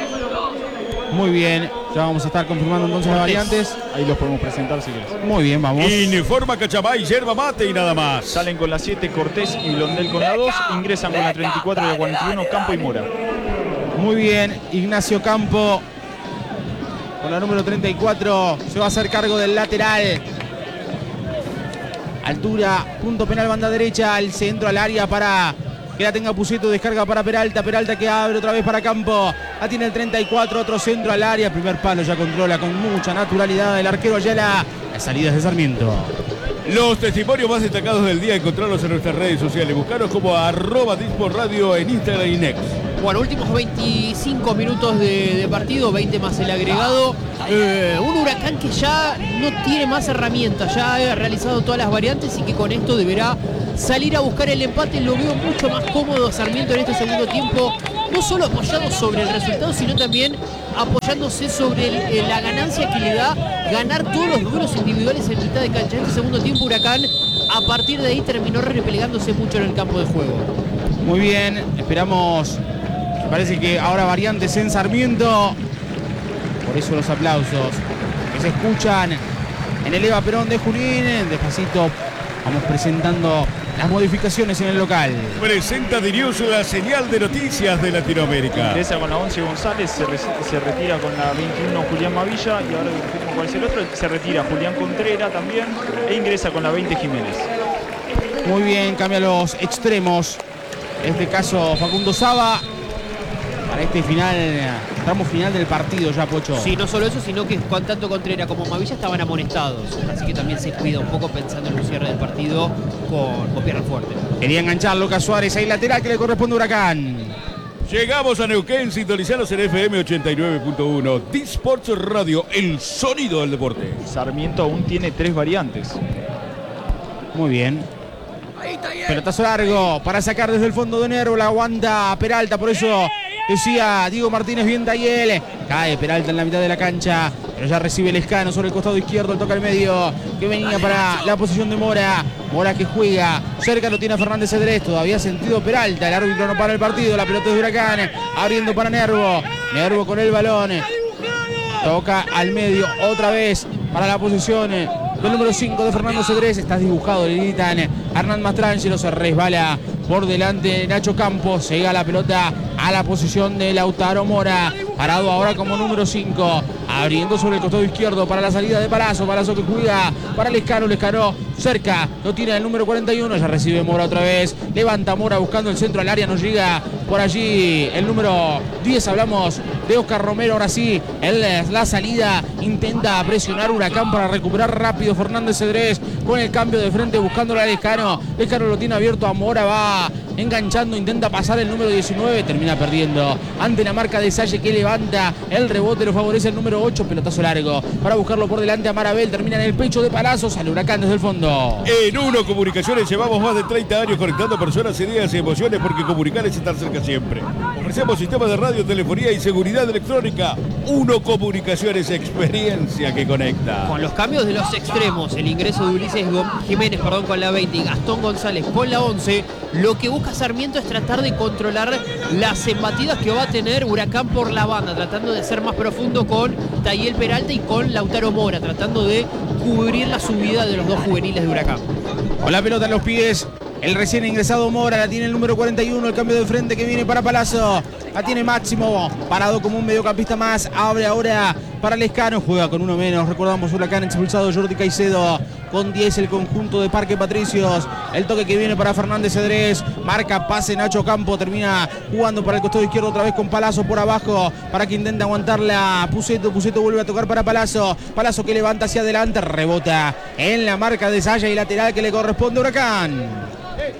Muy bien, ya vamos a estar confirmando entonces las variantes. Ahí los podemos presentar si quieres. Muy bien, vamos. Informa Cachamay, yerba mate y nada más. Salen con la siete Cortés y Blondel con la dos, ingresan con la treinta y cuatro y la cuarenta y uno Campo y Mora. Muy bien, Ignacio Campo con la número treinta y cuatro se va a hacer cargo del lateral. Altura, punto penal, banda derecha, al centro, al área para que la tenga Puceto, descarga para Peralta, Peralta que abre otra vez para Campo, la tiene el treinta y cuatro, otro centro al área, primer palo, ya controla con mucha naturalidad el arquero Ayala, las salidas de Sarmiento. Los testimonios más destacados del día, encontrarlos en nuestras redes sociales. Buscaros como arroba Disport Radio en Instagram y Next. Bueno, últimos veinticinco minutos de, de partido, veinte más el agregado. Eh, un Huracán que ya no tiene más herramientas, ya ha realizado todas las variantes y que con esto deberá salir a buscar el empate. Lo veo mucho más cómodo a Sarmiento en este segundo tiempo, no solo apoyado sobre el resultado, sino también apoyándose sobre el, el, la ganancia que le da ganar todos los duelos individuales en mitad de cancha. En este segundo tiempo Huracán, a partir de ahí, terminó replegándose mucho en el campo de juego. Muy bien, esperamos. Parece que ahora variantes en Sarmiento. Por eso los aplausos que se escuchan en el Eva Perón de Junín. Despacito vamos presentando las modificaciones en el local. Presenta Dirius la señal de noticias de Latinoamérica. Ingresa con la once González, se, re, se retira con la veintiuno Julián Mavilla y ahora confirmo cuál es el otro. Se retira Julián Contreras también e ingresa con la veinte Jiménez. Muy bien, cambia los extremos. En este caso Facundo Saba. Para este final, tramo final del partido ya, Pocho. Sí, no solo eso, sino que con tanto Contreras como Mavilla estaban amonestados. Así que también se cuida un poco pensando en un cierre del partido con, con pierna fuerte. Quería enganchar Lucas Suárez, ahí lateral que le corresponde a Huracán. Llegamos a Neuquén, sintonizanos en F M ochenta y nueve punto uno. Disport Radio, el sonido del deporte. Sarmiento aún tiene tres variantes. Muy bien. Pelotazo largo para sacar desde el fondo de Nervo, la aguanta Peralta, por eso decía Diego Martínez, bien Tayel. Cae Peralta en la mitad de la cancha, pero ya recibe Lescano sobre el costado izquierdo, el toque al medio, que venía para la posición de Mora. Mora que juega, cerca lo tiene a Fernández Cedrés, todavía sentido Peralta, el árbitro no para el partido, la pelota es de Huracán, abriendo para Nervo. Nervo con el balón, toca al medio otra vez para la posición del número cinco de Fernando Cedrés. Estás dibujado, le gritan Hernán Mastrangelo, se resbala por delante Nacho Campos, llega la pelota a la posición de Lautaro Mora, parado ahora como número cinco, abriendo sobre el costado izquierdo para la salida de Palazzo, Palazzo que juega para Lescano, Lescano cerca, lo tira el número cuarenta y uno, ya recibe Mora otra vez, levanta Mora buscando el centro al área, no llega por allí el número diez, hablamos de Oscar Romero, ahora sí, en la salida intenta presionar Huracán para recuperar rápido Fernández Cedrés con el cambio de frente buscándolo a Lescano, Lescano lo tiene abierto a Mora, va enganchando, intenta pasar el número diecinueve, termina perdiendo ante la marca de Salle que levanta el rebote, lo favorece el número ocho, pelotazo largo para buscarlo por delante a Marabel, termina en el pecho de Palazzo, sale Huracán desde el fondo. En Uno Comunicaciones llevamos más de treinta años conectando personas, ideas y emociones, porque comunicar es estar cerca siempre. Ofrecemos sistemas de radio, telefonía y seguridad electrónica. Uno Comunicaciones, experiencia que conecta. Con los cambios de los extremos, el ingreso de Ulises Jiménez, perdón, con la veinte y Gastón González con la once, lo que busca Sarmiento es tratar de controlar las embatidas que va a tener Huracán por la banda, tratando de ser más profundo con Tayel Peralta y con Lautaro Mora, tratando de cubrir la subida de los dos juveniles de Huracán. Con la pelota en los pies, el recién ingresado Mora, la tiene el número cuarenta y uno, el cambio de frente que viene para Palazzo, la tiene Máximo, parado como un mediocampista más, abre ahora para Lescano, juega con uno menos, recordamos Huracán expulsado Jordi Caicedo, con diez el conjunto de Parque Patricios, el toque que viene para Fernández Cedrés, marca pase Nacho Campo, termina jugando para el costado izquierdo otra vez con Palazzo por abajo, para que intenta aguantarla Puceto, Puceto vuelve a tocar para Palazzo, Palazzo que levanta hacia adelante, rebota en la marca de Saya y lateral que le corresponde a Huracán.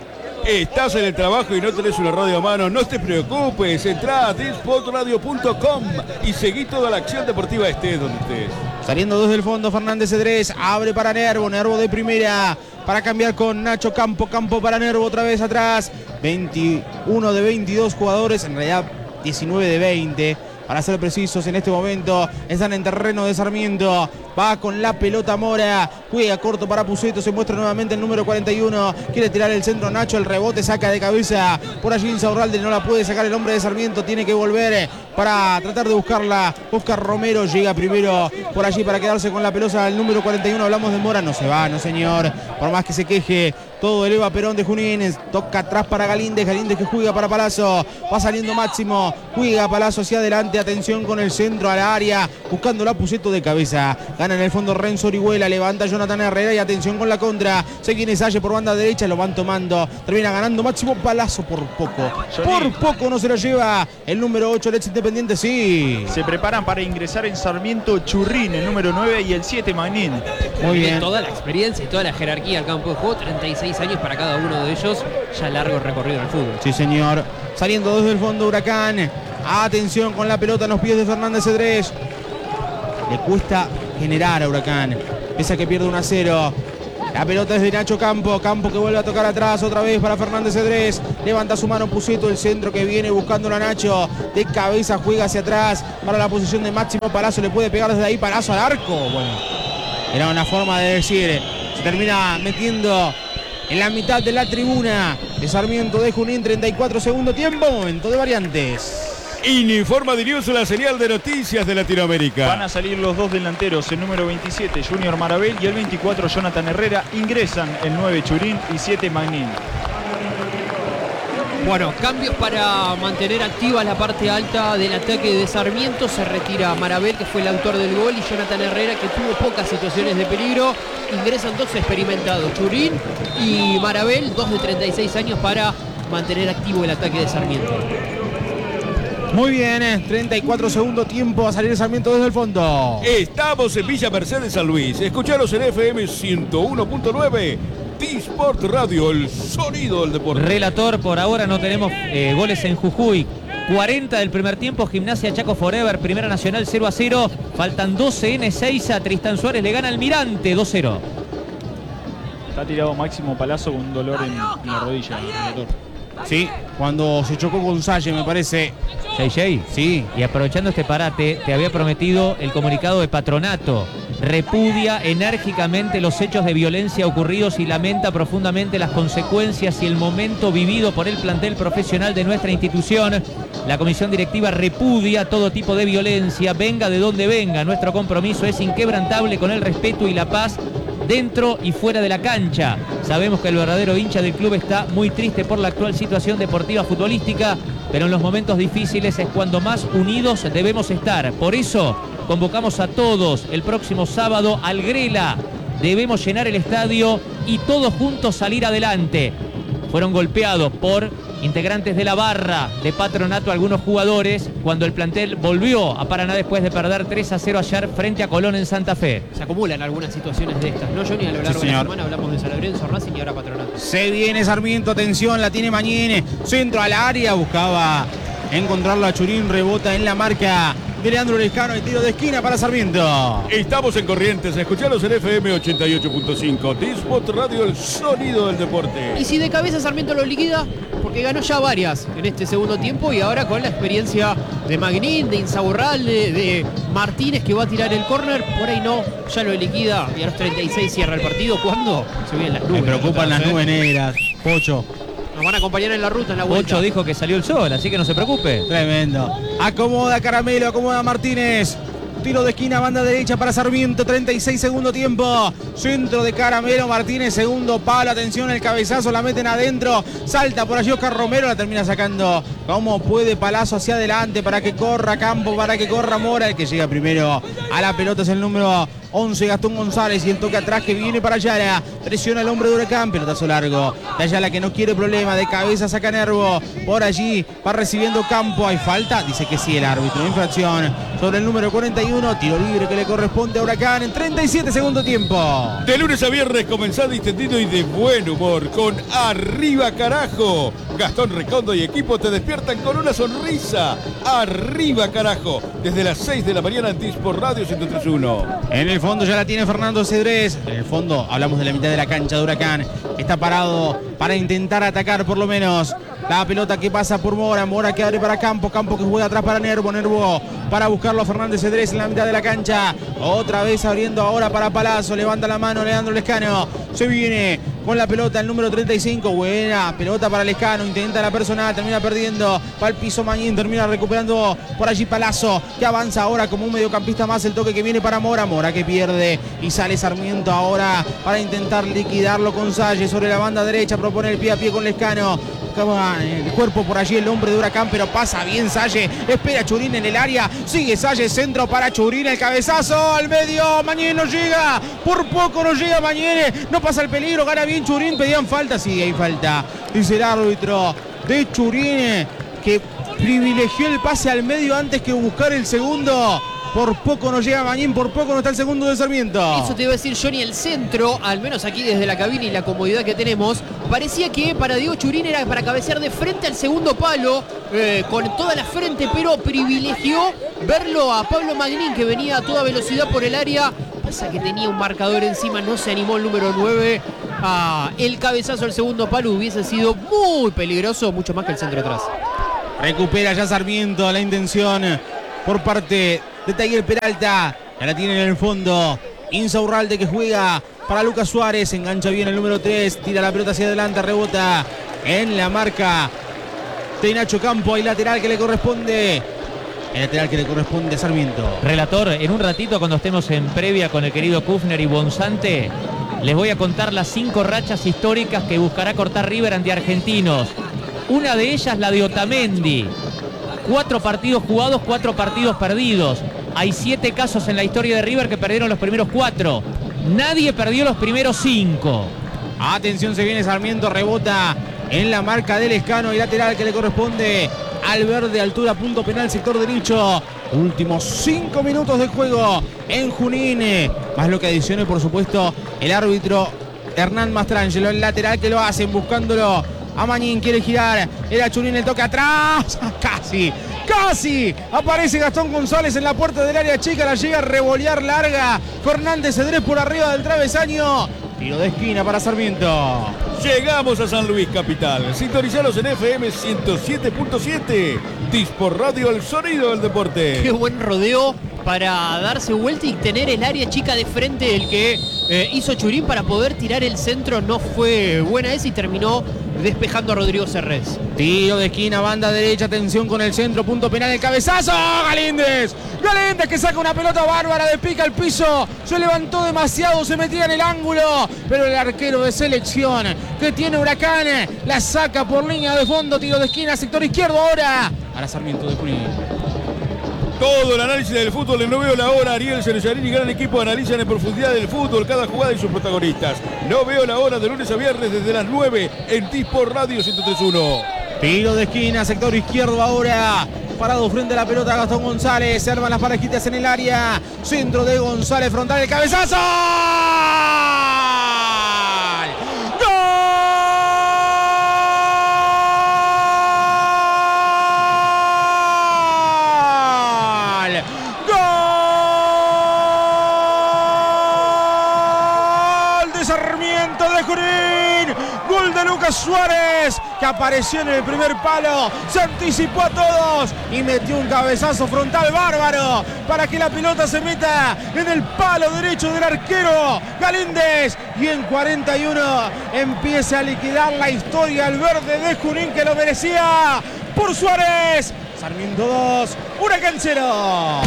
Estás en el trabajo y no tenés una radio a mano, no te preocupes, entrá a disport radio punto com y seguí toda la acción deportiva estés donde estés. Saliendo desde el fondo Fernández Cedrés, abre para Nervo, Nervo de primera, para cambiar con Nacho Campo, Campo para Nervo otra vez atrás, veintiuno de veintidós jugadores, en realidad diecinueve de veinte. Para ser precisos, en este momento están en terreno de Sarmiento. Va con la pelota Mora. Juega corto para Puceto. Se muestra nuevamente el número cuarenta y uno. Quiere tirar el centro Nacho. El rebote saca de cabeza. Por allí Insaurralde no la puede sacar el hombre de Sarmiento. Tiene que volver para tratar de buscarla. Oscar Romero llega primero por allí para quedarse con la pelota. El número cuarenta y uno. Hablamos de Mora. No se va, no señor. Por más que se queje todo el Eva Perón de Junín. Toca atrás para Galíndez. Galíndez que juega para Palazzo. Va saliendo Máximo. Juega Palazzo hacia adelante. Atención con el centro al área. Buscando la Puceto de cabeza. Gana en el fondo Renzo Orihuela. Levanta Jonathan Herrera. Y atención con la contra. Se viene Salle por banda derecha. Lo van tomando. Termina ganando Máximo Palazzo por poco. Por poco no se lo lleva el número ocho. Leche Independiente, sí. Se preparan para ingresar en Sarmiento Churrín, el número nueve, y el siete, Magnín. Muy bien. Toda la experiencia y toda la jerarquía al campo de juego. treinta y seis años para cada uno de ellos. Ya largo recorrido en el fútbol. Sí, señor. Saliendo desde el fondo Huracán. Atención con la pelota en los pies de Fernández Cedrés. Le cuesta generar a Huracán. Pese a que pierde uno a cero. La pelota es de Nacho Campo. Campo que vuelve a tocar atrás otra vez para Fernández Cedrés. Levanta su mano Puceto. El centro que viene buscándolo a Nacho. De cabeza juega hacia atrás para la posición de Máximo Palazzo. Le puede pegar desde ahí Palazzo al arco. Bueno, era una forma de decir. Se termina metiendo en la mitad de la tribuna de Sarmiento de Junín. treinta y cuatro segundo tiempo. Momento de variantes. Informa Diriuso, la señal de noticias de Latinoamérica. Van a salir los dos delanteros, el número veintisiete, Junior Marabel, y el veinticuatro, Jonathan Herrera. Ingresan el nueve, Churín, y siete, Magnín. Bueno, cambios para mantener activa la parte alta del ataque de Sarmiento. Se retira Marabel, que fue el autor del gol, y Jonathan Herrera, que tuvo pocas situaciones de peligro. Ingresan dos experimentados, Churín y Marabel, dos de treinta y seis años, para mantener activo el ataque de Sarmiento. Muy bien, treinta y cuatro segundo tiempo a salir Sarmiento desde el fondo. Estamos en Villa Mercedes, San Luis. Escucharos en F M ciento uno punto nueve. T-Sport Radio, el sonido del deporte. Relator, por ahora no tenemos eh, goles en Jujuy. cuarenta del primer tiempo, Gimnasia Chaco Forever, Primera Nacional cero a cero. Faltan doce en Ezeiza. Tristan Suárez le gana al Almirante dos cero. Está tirado Máximo Palazzo con un dolor en, en la rodilla, relator. Sí, cuando se chocó con Salle, me parece. J J. Sí. Y aprovechando este parate, te había prometido el comunicado de Patronato. Repudia enérgicamente los hechos de violencia ocurridos y lamenta profundamente las consecuencias y el momento vivido por el plantel profesional de nuestra institución. La comisión directiva repudia todo tipo de violencia, venga de donde venga. Nuestro compromiso es inquebrantable con el respeto y la paz dentro y fuera de la cancha. Sabemos que el verdadero hincha del club está muy triste por la actual situación deportiva futbolística, pero en los momentos difíciles es cuando más unidos debemos estar. Por eso convocamos a todos el próximo sábado al Grela. Debemos llenar el estadio y todos juntos salir adelante. Fueron golpeados por integrantes de la barra de Patronato algunos jugadores cuando el plantel volvió a Paraná después de perder tres a cero ayer frente a Colón en Santa Fe. Se acumulan algunas situaciones de estas, ¿no, Johnny? A lo largo Sí, de la señor. semana hablamos de San Lorenzo, Racing y ahora Patronato. Se viene Sarmiento, atención, la tiene Mañín. Centro al área, buscaba encontrarlo a Churín, rebota en la marca de Leandro Lescano, el tiro de esquina para Sarmiento. Estamos en Corrientes, escucharos en F M ochenta y ocho punto cinco. T-Sport Radio, el sonido del deporte. Y si de cabeza Sarmiento lo liquida, porque ganó ya varias en este segundo tiempo, y ahora con la experiencia de Magnín, de Insaurralde, de Martínez, que va a tirar el córner, por ahí no, ya lo liquida y a los treinta y seis cierra el partido. ¿Cuándo? Se vienen las nubes. Me preocupan las ¿eh? nubes negras, Pocho. Nos van a acompañar en la ruta, en la vuelta. Ocho dijo que salió el sol, así que no se preocupe. Tremendo. Acomoda Caramelo, acomoda Martínez. Tiro de esquina, banda derecha para Sarmiento, treinta y seis segundo tiempo. Centro de Caramelo, Martínez, segundo palo. Atención, el cabezazo, la meten adentro. Salta por allí Oscar Romero, la termina sacando como puede. Palazzo hacia adelante para que corra Campo, para que corra Mora. El que llega primero a la pelota es el número once, Gastón González, y el toque atrás que viene para Ayala. Presiona el hombre de Huracán, pelotazo largo de Ayala, que no quiere problema. De cabeza saca Nervo, por allí va recibiendo Campo. ¿Hay falta? Dice que sí el árbitro. Infracción sobre el número cuarenta y uno. Tiro libre que le corresponde a Huracán en treinta y siete segundo tiempo. De lunes a viernes comenzado, distendido y de buen humor con Arriba Carajo. Gastón Recondo y equipo te despiertan con una sonrisa. Arriba Carajo, desde las seis de la mañana en T-Sport Radio ciento tres punto uno. En el fondo ya la tiene Fernando Cedrés. En el fondo hablamos de la mitad de la cancha de Huracán. Está parado para intentar atacar por lo menos. La pelota que pasa por Mora. Mora que abre para Campo. Campo que juega atrás para Nervo. Nervo para buscarlo a Fernández Cedrés en la mitad de la cancha. Otra vez abriendo ahora para Palazzo. Levanta la mano Leandro Lescano. Se viene con la pelota el número treinta y cinco. Buena pelota para Lescano. Intenta la personal. Termina perdiendo. Va al piso Mañín. Termina recuperando por allí Palazzo, que avanza ahora como un mediocampista más. El toque que viene para Mora. Mora que pierde. Y sale Sarmiento ahora para intentar liquidarlo con Salle sobre la banda derecha. Propone el pie a pie con Lescano. buscaba el cuerpo por allí el hombre de Huracán, pero pasa bien Salle, espera Churín en el área, sigue Salle, centro para Churín, el cabezazo al medio, Mañez no llega, por poco no llega Mañez, no pasa el peligro, gana bien Churín, pedían falta, sí, hay falta, dice el árbitro de Churín, que privilegió el pase al medio antes que buscar el segundo. Por poco no llega Mañín, por poco no está el segundo de Sarmiento. Eso te iba a decir, Johnny, el centro, al menos aquí desde la cabina y la comodidad que tenemos, parecía que para Diego Churín era para cabecear de frente al segundo palo, eh, con toda la frente, pero privilegió verlo a Pablo Magnín, que venía a toda velocidad por el área. Pasa que tenía un marcador encima, no se animó el número nueve. Ah, el cabezazo al segundo palo hubiese sido muy peligroso, mucho más que el centro atrás. Recupera ya Sarmiento la intención por parte de Taller Peralta. Ya la tiene en el fondo. Insaurralde que juega para Lucas Suárez. Engancha bien el número tres. Tira la pelota hacia adelante. Rebota en la marca de Nacho Campo. Hay lateral que le corresponde. El lateral que le corresponde a Sarmiento. Relator, en un ratito cuando estemos en previa con el querido Kufner y Bonsante, les voy a contar las cinco rachas históricas que buscará cortar River ante Argentinos. Una de ellas la de Otamendi. Cuatro partidos jugados, cuatro partidos perdidos. Hay siete casos en la historia de River que perdieron los primeros cuatro. Nadie perdió los primeros cinco. Atención, se viene Sarmiento, rebota en la marca del Escano y lateral que le corresponde al verde, altura, punto penal, sector derecho. Últimos cinco minutos de juego en Junín. Más lo que adicione, por supuesto, el árbitro Hernán Mastrangelo. El lateral que lo hacen buscándolo a Mañín, quiere girar, era Churín, el toque atrás, casi, casi, aparece Gastón González en la puerta del área chica, la llega a revolear larga, Fernández Cedrés por arriba del travesaño, tiro de esquina para Sarmiento. Llegamos a San Luis Capital, sintonizalos en F M ciento siete punto siete, Dispor Radio, el sonido del deporte. Qué buen rodeo para darse vuelta y tener el área chica de frente, el que eh, hizo Churín para poder tirar el centro, no fue buena esa y terminó despejando a Rodrigo Cerrés. Tiro de esquina, banda derecha, atención con el centro, punto penal, el cabezazo, Galíndez, Galíndez que saca una pelota bárbara, de pica al piso, se levantó demasiado, se metía en el ángulo, pero el arquero de selección que tiene Huracán, la saca por línea de fondo, tiro de esquina, sector izquierdo ahora, para Sarmiento de Junín. Todo el análisis del fútbol en No Veo la Hora. Ariel Cerezarini y gran equipo analizan en profundidad el fútbol, cada jugada y sus protagonistas. No Veo la Hora de lunes a viernes desde las nueve en Dispor Radio ciento tres punto uno. Tiro de esquina, sector izquierdo ahora. Parado frente a la pelota Gastón González. Se arman las parejitas en el área. Centro de González, frontal, el cabezazo. Sarmiento de Junín, gol de Lucas Suárez, que apareció en el primer palo, se anticipó a todos y metió un cabezazo frontal bárbaro para que la pelota se meta en el palo derecho del arquero Galíndez, y en cuarenta y uno empieza a liquidar la historia el verde de Junín, que lo merecía por Suárez. Sarmiento dos, Huracán cero.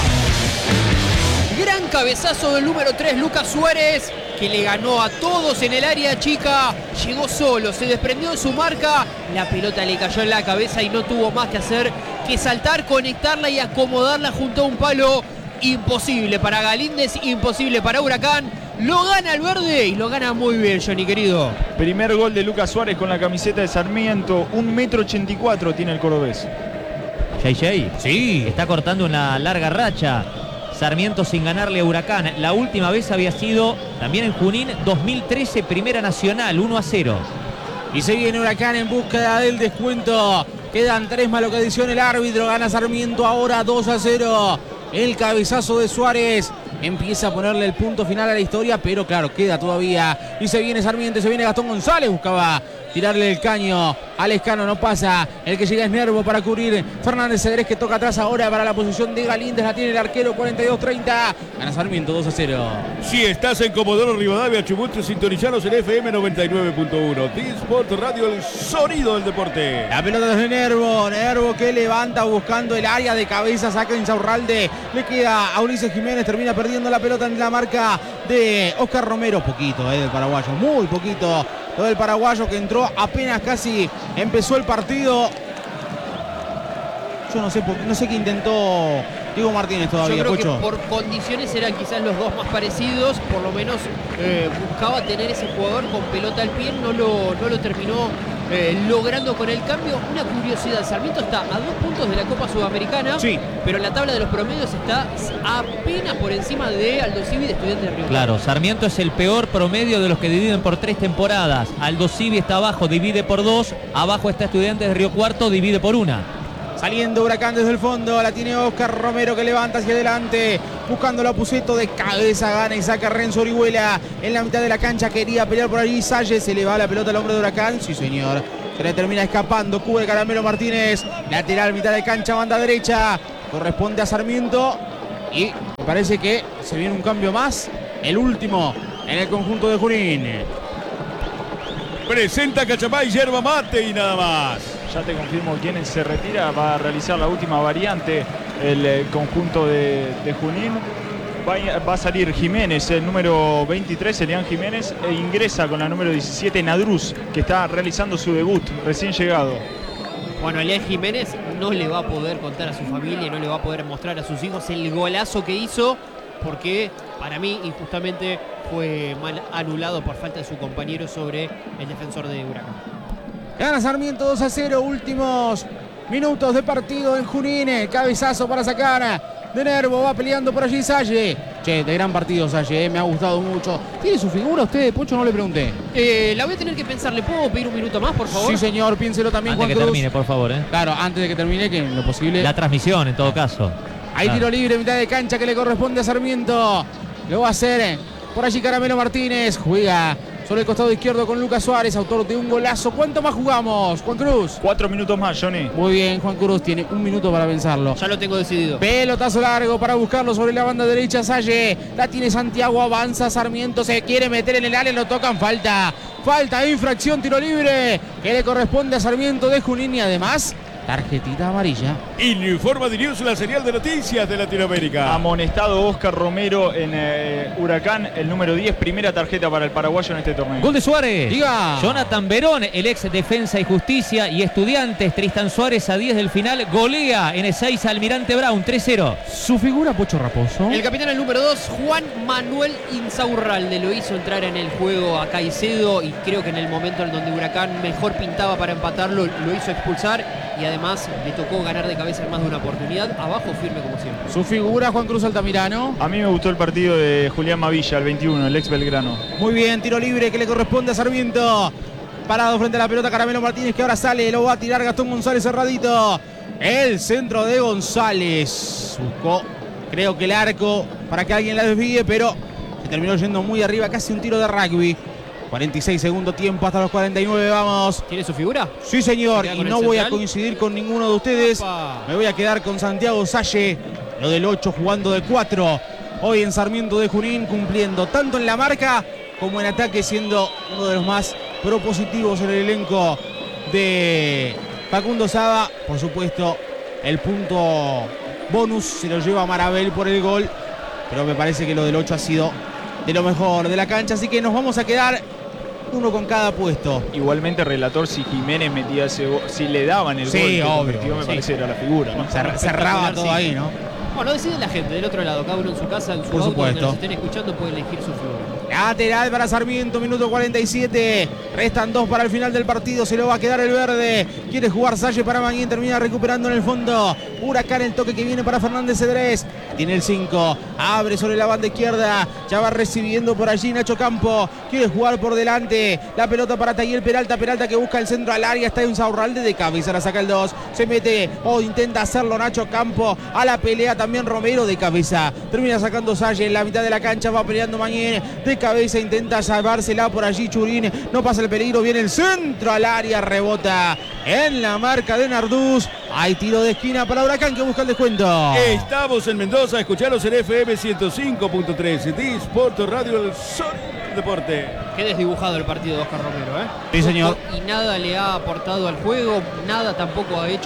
Gran cabezazo del número tres, Lucas Suárez, que le ganó a todos en el área chica, llegó solo, se desprendió de su marca, la pelota le cayó en la cabeza y no tuvo más que hacer que saltar, conectarla y acomodarla junto a un palo. Imposible para Galíndez, imposible para Huracán, lo gana el verde y lo gana muy bien, Johnny querido. Primer gol de Lucas Suárez con la camiseta de Sarmiento, un metro ochenta y cuatro tiene el cordobés. J J, Sí. está cortando una larga racha Sarmiento sin ganarle a Huracán. La última vez había sido también en Junín, dos mil trece, Primera Nacional, uno a cero. Y se viene Huracán en búsqueda del descuento. Quedan tres más lo que adiciona el árbitro. Gana Sarmiento ahora dos a cero. El cabezazo de Suárez empieza a ponerle el punto final a la historia, pero claro, queda todavía. Y se viene Sarmiento, se viene Gastón González. Buscaba tirarle el caño al Escano, no pasa. El que llega es Nervo para cubrir Fernández Cedrés, que toca atrás ahora para la posición de Galíndez. La tiene el arquero, cuarenta y dos treinta. Gana Sarmiento dos a cero. Si estás en Comodoro Rivadavia, Chubut, sintonizanos en F M noventa y nueve punto uno. Disport Radio, el sonido del deporte. La pelota desde Nervo. Nervo que levanta buscando el área de cabeza. Saca Insaurralde. Le queda a Ulises Jiménez. Termina perdiendo la pelota en la marca de Oscar Romero. Poquito, eh, del paraguayo. Muy poquito. lo del paraguayo que entró apenas casi empezó el partido. Yo no sé, por, no sé qué intentó Diego Martínez todavía, Yo creo Pocho. que por condiciones eran quizás los dos más parecidos, por lo menos eh, buscaba tener ese jugador con pelota al pie, no lo, no lo terminó eh, logrando con el cambio. Una curiosidad, Sarmiento está a dos puntos de la Copa Sudamericana, Sí. pero en la tabla de los promedios está apenas por encima de Aldo Civi de Estudiantes de Río. Claro, Sarmiento es el peor promedio de los que dividen por tres temporadas. Aldo Civi está abajo, divide por dos. Abajo está Estudiantes de Río Cuarto, divide por una. Saliendo Huracán desde el fondo, la tiene Oscar Romero que levanta hacia adelante, buscando a Puceto de cabeza, gana y saca Renzo Orihuela en la mitad de la cancha, quería pelear por allí, Salle, se le va la pelota al hombre de Huracán, sí señor, se le termina escapando, cubre Caramelo Martínez, lateral, mitad de cancha, banda derecha, corresponde a Sarmiento y me parece que se viene un cambio más, el último en el conjunto de Junín. Presenta Cachapay, yerba mate y nada más. Ya te confirmo quién se retira, va a realizar la última variante el eh, conjunto de, de Junín. Va, a- va a salir Jiménez, el número veintitrés, Elian Jiménez, e ingresa con la número diecisiete, Nadruz, que está realizando su debut, recién llegado. Bueno, Elian Jiménez no le va a poder contar a su familia, no le va a poder mostrar a sus hijos el golazo que hizo, porque para mí injustamente fue mal anulado por falta de su compañero sobre el defensor de Huracán. Gana Sarmiento dos a cero, últimos minutos de partido en Junín, cabezazo para sacar de Nervo, va peleando por allí Salle. Che, de gran partido Salle, eh, me ha gustado mucho. ¿Tiene su figura usted, Pocho? No le pregunté. Eh, la voy a tener que pensar, ¿le puedo pedir un minuto más, por favor? Sí señor, piénselo también Antes Juan que Cruz. termine, por favor, ¿eh? Claro, antes de que termine, que en lo posible. La transmisión, en todo caso. Hay Claro. tiro libre, mitad de cancha que le corresponde a Sarmiento. Lo va a hacer por allí Caramelo Martínez. Juega sobre el costado izquierdo con Lucas Suárez, autor de un golazo. ¿Cuánto más jugamos, Juan Cruz? Cuatro minutos más, Johnny. Muy bien, Juan Cruz tiene un minuto para pensarlo. Ya lo tengo decidido. Pelotazo largo para buscarlo sobre la banda derecha. Salle, la tiene Santiago, avanza Sarmiento, se quiere meter en el área, lo tocan, falta. Falta, infracción, tiro libre que le corresponde a Sarmiento de Junín y además tarjetita amarilla. Y le informa de News, la serial de noticias de Latinoamérica. Amonestado Oscar Romero en eh, Huracán, el número diez, primera tarjeta para el paraguayo en este torneo. Gol de Suárez. Diga. Jonathan Verón, el ex Defensa y Justicia y Estudiantes. Tristan Suárez a diez del final. Golea en Ezeiza Almirante Brown, tres cero. Su figura, Pocho Raposo. El capitán, el número dos, Juan Manuel Insaurralde, lo hizo entrar en el juego a Caicedo y creo que en el momento en donde Huracán mejor pintaba para empatarlo, lo hizo expulsar y además le tocó ganar de cabeza en más de una oportunidad. Abajo firme como siempre. Su figura, Juan Cruz Altamirano. A mí me gustó el partido de Julián Mavilla, el veintiuno, el ex Belgrano. Muy bien, tiro libre que le corresponde a Sarmiento. Parado frente a la pelota Caramelo Martínez que ahora sale, lo va a tirar Gastón González cerradito. El centro de González. Buscó, creo que el arco para que alguien la desvíe, pero se terminó yendo muy arriba, casi un tiro de rugby. cuarenta y seis segundo tiempo hasta los cuarenta y nueve, vamos. ¿Tiene su figura? Sí, señor, ¿Se queda y con no el voy a central? coincidir con ninguno de ustedes. Opa. Me voy a quedar con Santiago Salle, lo del ocho jugando de cuatro. Hoy en Sarmiento de Junín, cumpliendo tanto en la marca como en ataque, siendo uno de los más propositivos en el elenco de Facundo Saba. Por supuesto, el punto bonus se lo lleva Marabel por el gol, pero me parece que lo del ocho ha sido de lo mejor de la cancha, así que nos vamos a quedar uno con cada puesto. Igualmente, relator, si Jiménez metía ese gol, si le daban el Sí, gol que obvio, convirtió, me sí. parece era la figura, ¿no? Cer- cerraba todo sí. ahí, ¿no? Bueno, decide la gente del otro lado, cada uno en su casa, en su Por auto, donde supuesto. nos estén escuchando, puede elegir su figura. Lateral para Sarmiento, minuto cuarenta y siete. Restan dos para el final del partido. Se lo va a quedar el verde. Quiere jugar Salle para Maguín. Termina recuperando en el fondo. Huracán, el toque que viene para Fernández Cedrés. Tiene el cinco. Abre sobre la banda izquierda. Ya va recibiendo por allí Nacho Campo. Quiere jugar por delante. La pelota para Taller Peralta. Peralta que busca el centro al área. Está Insaurralde de cabeza. La saca el dos. Se mete o intenta hacerlo Nacho Campo. A la pelea también Romero de cabeza. Termina sacando Salle en la mitad de la cancha. Va peleando Maguín de cabeza, intenta salvársela por allí Churín, no pasa el peligro, viene el centro al área, rebota en la marca de Narduz. Hay tiro de esquina para Huracán que busca el descuento. Estamos en Mendoza, escucharos en F M ciento cinco punto tres, Disport Radio, el Sol Deporte. Qué desdibujado el partido de Oscar Romero, ¿eh? Sí, señor. Y nada le ha aportado al juego, nada tampoco ha hecho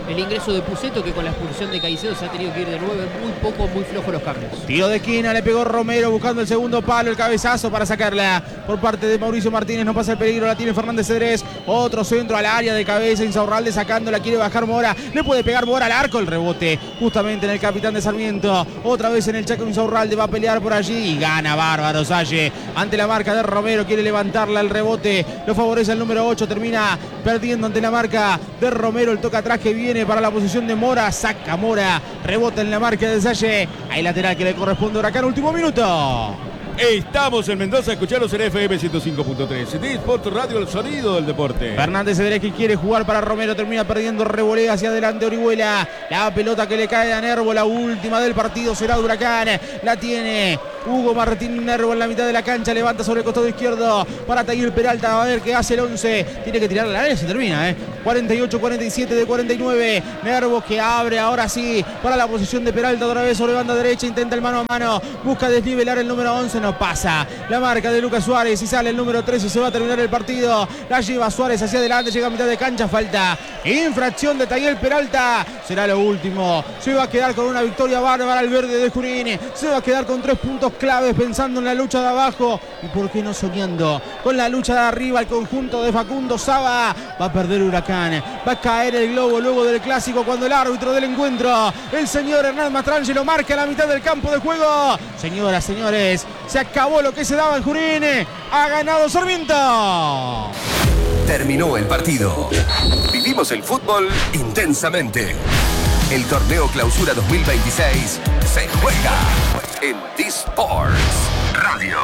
el ingreso de Puceto, que con la expulsión de Caicedo se ha tenido que ir de nueve, muy poco, muy flojo los cambios. Tiro de esquina, le pegó Romero buscando el segundo palo, el cabezazo para sacarla por parte de Mauricio Martínez, no pasa el peligro, la tiene Fernández Cedrés, otro centro al área de cabeza, Insaurralde sacándola, quiere bajar Mora, le puede pegar Mora al arco, el rebote justamente en el capitán de Sarmiento, otra vez en el Chaco Insaurralde, va a pelear por allí y gana bárbaro Salle ante la marca de Romero, quiere levantarla, el rebote lo favorece el número ocho, termina perdiendo ante la marca de Romero, el toque atrás que viene para la posición de Mora, saca Mora, rebota en la marca de Salle, hay lateral que le corresponde a Huracán, último minuto. Estamos en Mendoza, escucharos en F M ciento cinco punto tres. Disport Radio, el sonido del deporte. Fernández Cedrés que quiere jugar para Romero, termina perdiendo, revolea hacia adelante Orihuela. La pelota que le cae a Nervo, la última del partido será de Huracán. La tiene Hugo Martín Nervo en la mitad de la cancha, levanta sobre el costado izquierdo para Taguil Peralta, a ver qué hace el once. Tiene que tirar la área, se termina, ¿eh? cuarenta y ocho cuarenta y siete de cuarenta y nueve. Nervo que abre ahora sí para la posición de Peralta, otra vez sobre banda derecha, intenta el mano a mano, busca desnivelar el número once, no pasa. La marca de Lucas Suárez y sale el número trece, se va a terminar el partido. La lleva Suárez hacia adelante, llega a mitad de cancha, falta. Infracción de Taguil Peralta, será lo último. Se va a quedar con una victoria bárbara el verde de Junín. Se va a quedar con tres puntos claves pensando en la lucha de abajo y por qué no soñando con la lucha de arriba. El conjunto de Facundo Saba va a perder Huracán, va a caer el globo luego del clásico cuando el árbitro del encuentro, el señor Hernán Mastrangelo, marca a la mitad del campo de juego. Señoras, señores, se acabó lo que se daba en Junín, ha ganado Sarmiento. Terminó el partido. Vivimos el fútbol intensamente. El torneo Clausura dos mil veintiséis se juega en Disports Radio.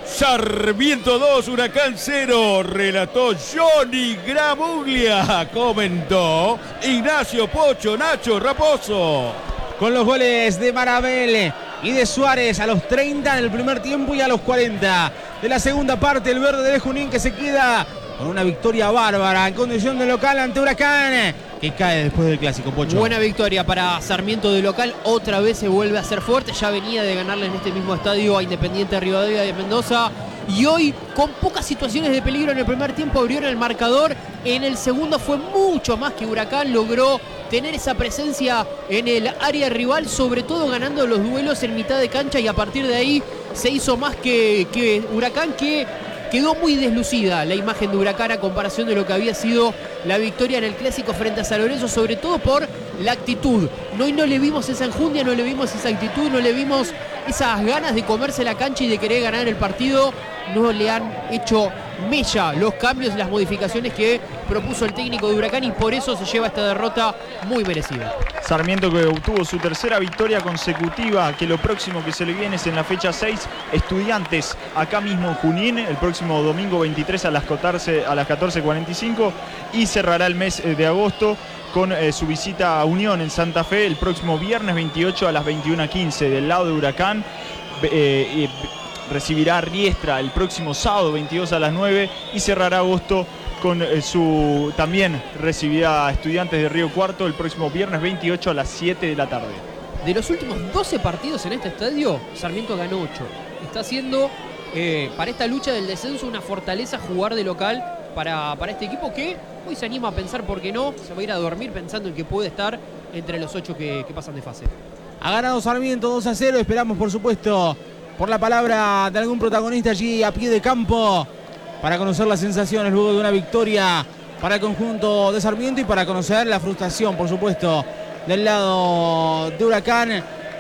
Sarmiento dos, Huracán cero, relató Johnny Gramuglia, comentó Ignacio Pocho Nacho Raposo. Con los goles de Marabel y de Suárez a los treinta en el primer tiempo y a los cuarenta de la segunda parte, el verde de Junín que se queda con una victoria bárbara en condición de local ante Huracán, que cae después del clásico, Pocho. Buena victoria para Sarmiento de local, otra vez se vuelve a ser fuerte, ya venía de ganarle en este mismo estadio a Independiente Rivadavia de Mendoza y hoy con pocas situaciones de peligro en el primer tiempo abrieron el marcador, en el segundo fue mucho más que Huracán, logró tener esa presencia en el área rival, sobre todo ganando los duelos en mitad de cancha y a partir de ahí se hizo más que, que Huracán, que quedó muy deslucida la imagen de Huracán a comparación de lo que había sido la victoria en el clásico frente a San Lorenzo, sobre todo por la actitud. No, y no le vimos esa enjundia, no le vimos esa actitud, no le vimos esas ganas de comerse la cancha y de querer ganar el partido. No le han hecho mella los cambios y las modificaciones que propuso el técnico de Huracán y por eso se lleva esta derrota muy merecida. Sarmiento que obtuvo su tercera victoria consecutiva, que lo próximo que se le viene es en la fecha seis, Estudiantes acá mismo en Junín, el próximo domingo veintitrés a las catorce cuarenta y cinco y cerrará el mes de agosto con eh, su visita a Unión en Santa Fe el próximo viernes veintiocho a las veintiuna quince del lado de Huracán. Eh, eh, recibirá a Riestra el próximo sábado veintidós a las nueve y cerrará agosto con eh, su... también recibirá a Estudiantes de Río Cuarto el próximo viernes veintiocho a las siete de la tarde. De los últimos doce partidos en este estadio, Sarmiento ganó ocho. Está haciendo eh, para esta lucha del descenso una fortaleza jugar de local para, para este equipo que hoy se anima a pensar, ¿por qué no? Se va a ir a dormir pensando en que puede estar entre los ocho que, que pasan de fase. Ha ganado Sarmiento dos a cero, esperamos por supuesto por la palabra de algún protagonista allí a pie de campo para conocer las sensaciones luego de una victoria para el conjunto de Sarmiento y para conocer la frustración, por supuesto, del lado de Huracán.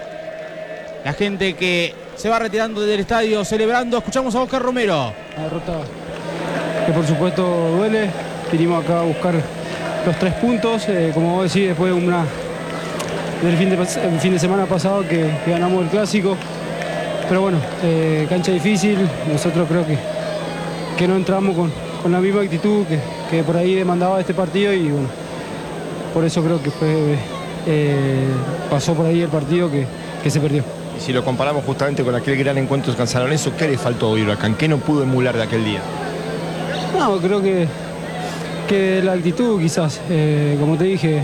La gente que se va retirando del estadio celebrando. Escuchamos a Oscar Romero. Una derrota que por supuesto duele. Vinimos acá a buscar los tres puntos. Eh, como vos decís, después de una, del fin de, el fin de semana pasado que, que ganamos el clásico. Pero bueno, eh, cancha difícil, nosotros creo que, que no entramos con, con la misma actitud que, que por ahí demandaba este partido y bueno, por eso creo que fue, eh, pasó por ahí el partido que, que se perdió. Y si lo comparamos justamente con aquel gran encuentro con San Lorenzo, ¿qué le faltó hoy Huracán? ¿Qué no pudo emular de aquel día? No, creo que, que la actitud quizás, eh, como te dije,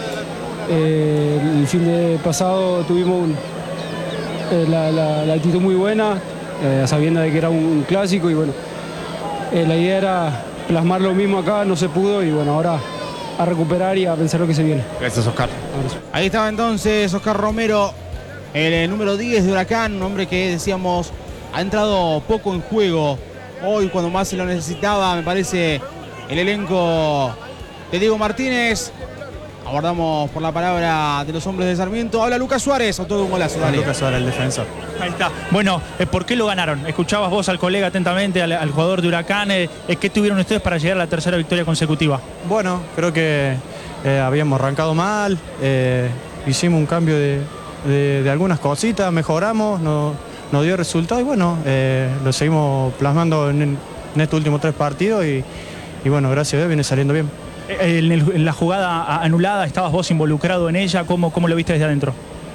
eh, el fin de pasado tuvimos un... La, la, la actitud muy buena, eh, sabiendo de que era un, un clásico y bueno, eh, la idea era plasmar lo mismo acá, no se pudo y bueno, ahora a recuperar y a pensar lo que se viene. Gracias, Oscar. Ahí estaba entonces Oscar Romero, el, el número diez de Huracán, un hombre que decíamos ha entrado poco en juego. Hoy cuando más se lo necesitaba, me parece, el elenco de Diego Martínez. Aguardamos por la palabra de los hombres de Sarmiento. Habla Lucas Suárez, autor de un golazo. Dale. Lucas Suárez, el defensor. Ahí está. Bueno, eh, ¿por qué lo ganaron? Escuchabas vos al colega atentamente, al, al jugador de Huracán. Eh, ¿Qué tuvieron ustedes para llegar a la tercera victoria consecutiva? Bueno, creo que eh, habíamos arrancado mal. Eh, hicimos un cambio de, de, de algunas cositas, mejoramos, no, nos dio resultado y bueno, eh, lo seguimos plasmando en, en estos últimos tres partidos y, y bueno, gracias a Dios viene saliendo bien. En, el, en la jugada anulada, ¿estabas vos involucrado en ella? ¿Cómo, cómo lo viste desde adentro?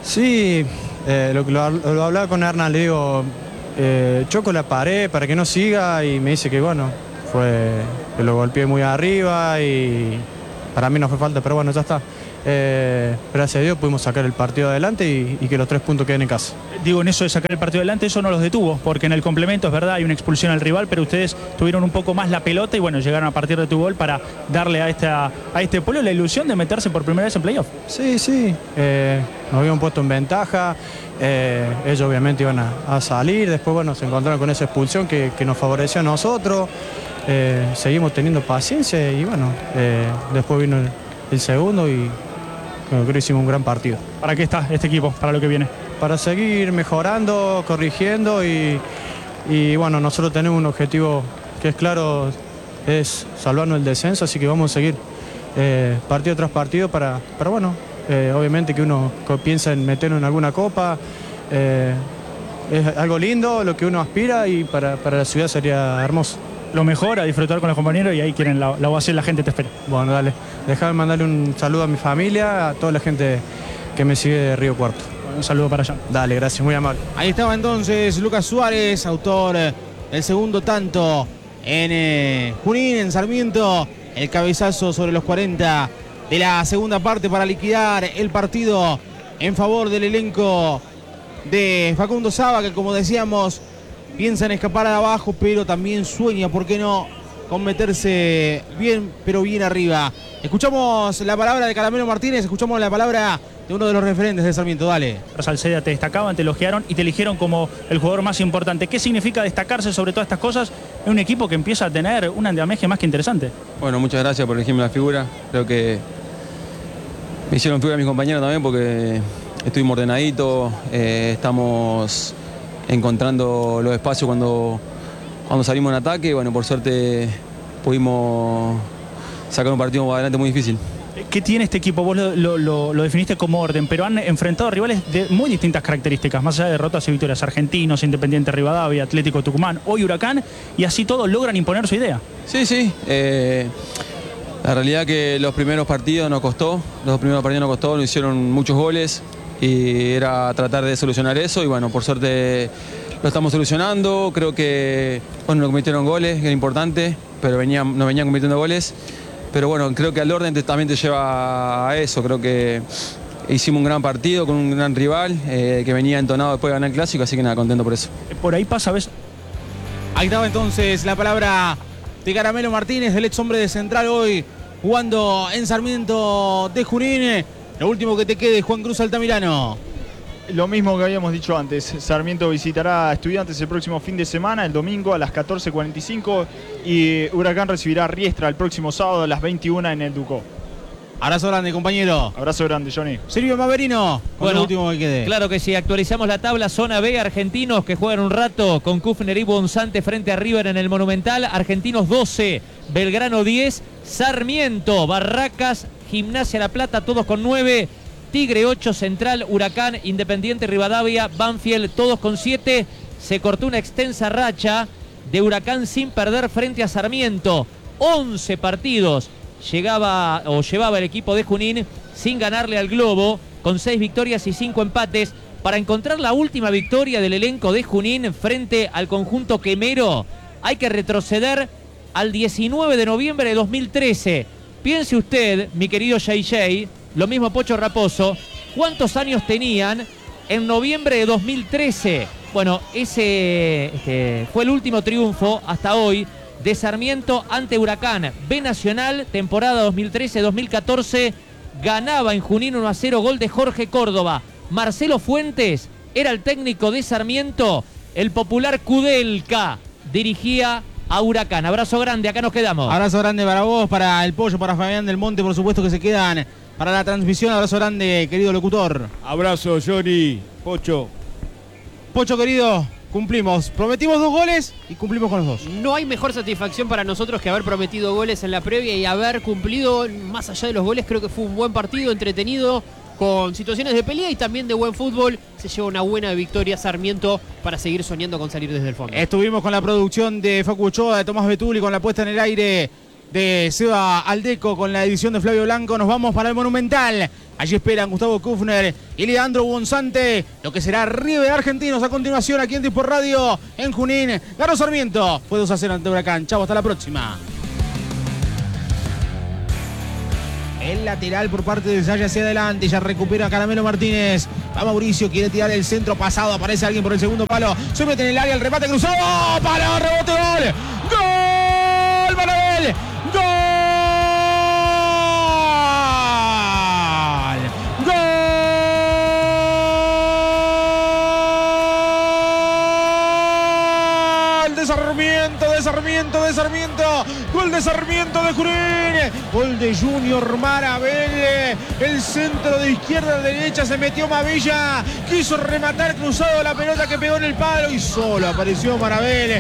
Sí, eh, lo, lo, lo hablaba con Hernán, le digo, eh, choco la pared para que no siga y me dice que bueno, fue que lo golpeé muy arriba y para mí no fue falta, pero bueno, ya está. Eh, gracias a Dios pudimos sacar el partido adelante y, y que los tres puntos queden en casa. Digo, en eso de sacar el partido adelante, eso no los detuvo, porque en el complemento es verdad, hay una expulsión al rival, pero ustedes tuvieron un poco más la pelota y bueno, llegaron a partir de tu gol para darle a, esta, a este pueblo la ilusión de meterse por primera vez en playoff. Sí, sí, eh, nos habían puesto en ventaja, eh, ellos obviamente iban a, a salir, después bueno, se encontraron con esa expulsión que, que nos favoreció a nosotros, eh, seguimos teniendo paciencia y bueno, eh, después vino el, el segundo y creo que hicimos un gran partido. ¿Para qué está este equipo? ¿Para lo que viene? Para seguir mejorando, corrigiendo y, y bueno, nosotros tenemos un objetivo que es claro, es salvarnos el descenso, así que vamos a seguir eh, partido tras partido para, para bueno, eh, obviamente que uno piensa en meternos en alguna copa, eh, es algo lindo, lo que uno aspira y para, para la ciudad sería hermoso. Lo mejor, a disfrutar con los compañeros y ahí quieren la, la ovación, la gente te espera. Bueno, dale. Déjame mandarle un saludo a mi familia, a toda la gente que me sigue de Río Cuarto. Un saludo para allá. Dale, gracias, muy amable. Ahí estaba entonces Lucas Suárez, autor del segundo tanto en eh, Junín, en Sarmiento. El cabezazo sobre los cuarenta de la segunda parte para liquidar el partido en favor del elenco de Facundo Saba, que como decíamos, piensa en escapar de abajo, pero también sueña, ¿por qué no?, con meterse bien, pero bien arriba. Escuchamos la palabra de Caramelo Martínez, escuchamos la palabra de uno de los referentes de Sarmiento. Dale. Salceda, te destacaban, te elogiaron y te eligieron como el jugador más importante. ¿Qué significa destacarse sobre todas estas cosas en un equipo que empieza a tener un andamiaje más que interesante? Bueno, muchas gracias por elegirme la figura. Creo que me hicieron figura mis compañeros también porque estuvimos ordenaditos, eh, estamos encontrando los espacios cuando, cuando salimos en ataque. Bueno, por suerte pudimos sacar un partido adelante muy difícil. ¿Qué tiene este equipo? Vos lo, lo, lo, lo definiste como orden, pero han enfrentado rivales de muy distintas características, más allá de derrotas y victorias. Argentinos, Independiente Rivadavia, Atlético Tucumán, hoy Huracán, y así todos logran imponer su idea. Sí, sí. Eh, la realidad que los primeros partidos nos costó, los primeros partidos nos costó, nos hicieron muchos goles y era tratar de solucionar eso y bueno, por suerte lo estamos solucionando. Creo que, bueno, nos cometieron goles, que era importante, pero venían, nos venían cometiendo goles. Pero bueno, creo que al orden también te lleva a eso. Creo que hicimos un gran partido con un gran rival eh, que venía entonado después de ganar el Clásico, así que nada, contento por eso. Por ahí pasa, ¿ves? Ahí estaba entonces la palabra de Caramelo Martínez, el ex hombre de Central hoy jugando en Sarmiento de Junín. Lo último que te quede, Juan Cruz Altamirano. Lo mismo que habíamos dicho antes, Sarmiento visitará a Estudiantes el próximo fin de semana, el domingo a las catorce cuarenta y cinco, y Huracán recibirá a Riestra el próximo sábado a las veintiuna en el Ducó. Abrazo grande, compañero. Abrazo grande, Johnny. Silvio Maverino, con bueno, lo último que quede. Claro que sí, actualizamos la tabla, zona B, Argentinos que juegan un rato con Kufner y Bonzante frente a River en el Monumental, Argentinos doce, Belgrano diez, Sarmiento, Barracas, Gimnasia La Plata, todos con nueve, Tigre ocho, Central, Huracán, Independiente Rivadavia, Banfield, todos con siete. Se cortó una extensa racha de Huracán sin perder frente a Sarmiento. once partidos llegaba o llevaba el equipo de Junín sin ganarle al Globo, con seis victorias y cinco empates. Para encontrar la última victoria del elenco de Junín frente al conjunto quemero, hay que retroceder al diecinueve de noviembre de dos mil trece. Piense usted, mi querido J J, lo mismo Pocho Raposo, ¿cuántos años tenían en noviembre de dos mil trece? Bueno, ese este, fue el último triunfo hasta hoy de Sarmiento ante Huracán. B Nacional, temporada dos mil trece dos mil catorce, ganaba en Junín uno a cero, gol de Jorge Córdoba. Marcelo Fuentes era el técnico de Sarmiento. El popular Kudelka dirigía a Huracán. Abrazo grande, acá nos quedamos. Abrazo grande para vos, para el Pollo, para Fabián del Monte, por supuesto que se quedan para la transmisión. Abrazo grande, querido locutor. Abrazo, Johnny, Pocho. Pocho, querido, cumplimos. Prometimos dos goles y cumplimos con los dos. No hay mejor satisfacción para nosotros que haber prometido goles en la previa y haber cumplido. Más allá de los goles, creo que fue un buen partido, entretenido, con situaciones de pelea y también de buen fútbol. Se lleva una buena victoria Sarmiento para seguir soñando con salir desde el fondo. Estuvimos con la producción de Facu Ochoa, de Tomás Betuli, con la puesta en el aire de Seba Aldeco, con la edición de Flavio Blanco. Nos vamos para el Monumental. Allí esperan Gustavo Kufner y Leandro Bonzante, lo que será River Argentinos a continuación aquí en Disport Radio en Junín. Ganó Sarmiento, fue dos a cero ante Huracán. Chau, hasta la próxima. El lateral por parte de Zaya hacia adelante. Ya recupera Caramelo Martínez. Va Mauricio, quiere tirar el centro pasado. Aparece alguien por el segundo palo. Se mete en el área, el remate cruzado. ¡Palo! ¡Rebote! ¡Gol! ¡Gol! ¡Manuel! ¡Gol! ¡Gol! De Sarmiento, de Sarmiento, de Sarmiento. Gol de Sarmiento de Junín. Gol de Junior Marabel. El centro de izquierda a derecha, se metió Mavilla. Quiso rematar cruzado la pelota que pegó en el palo y solo apareció Marabel.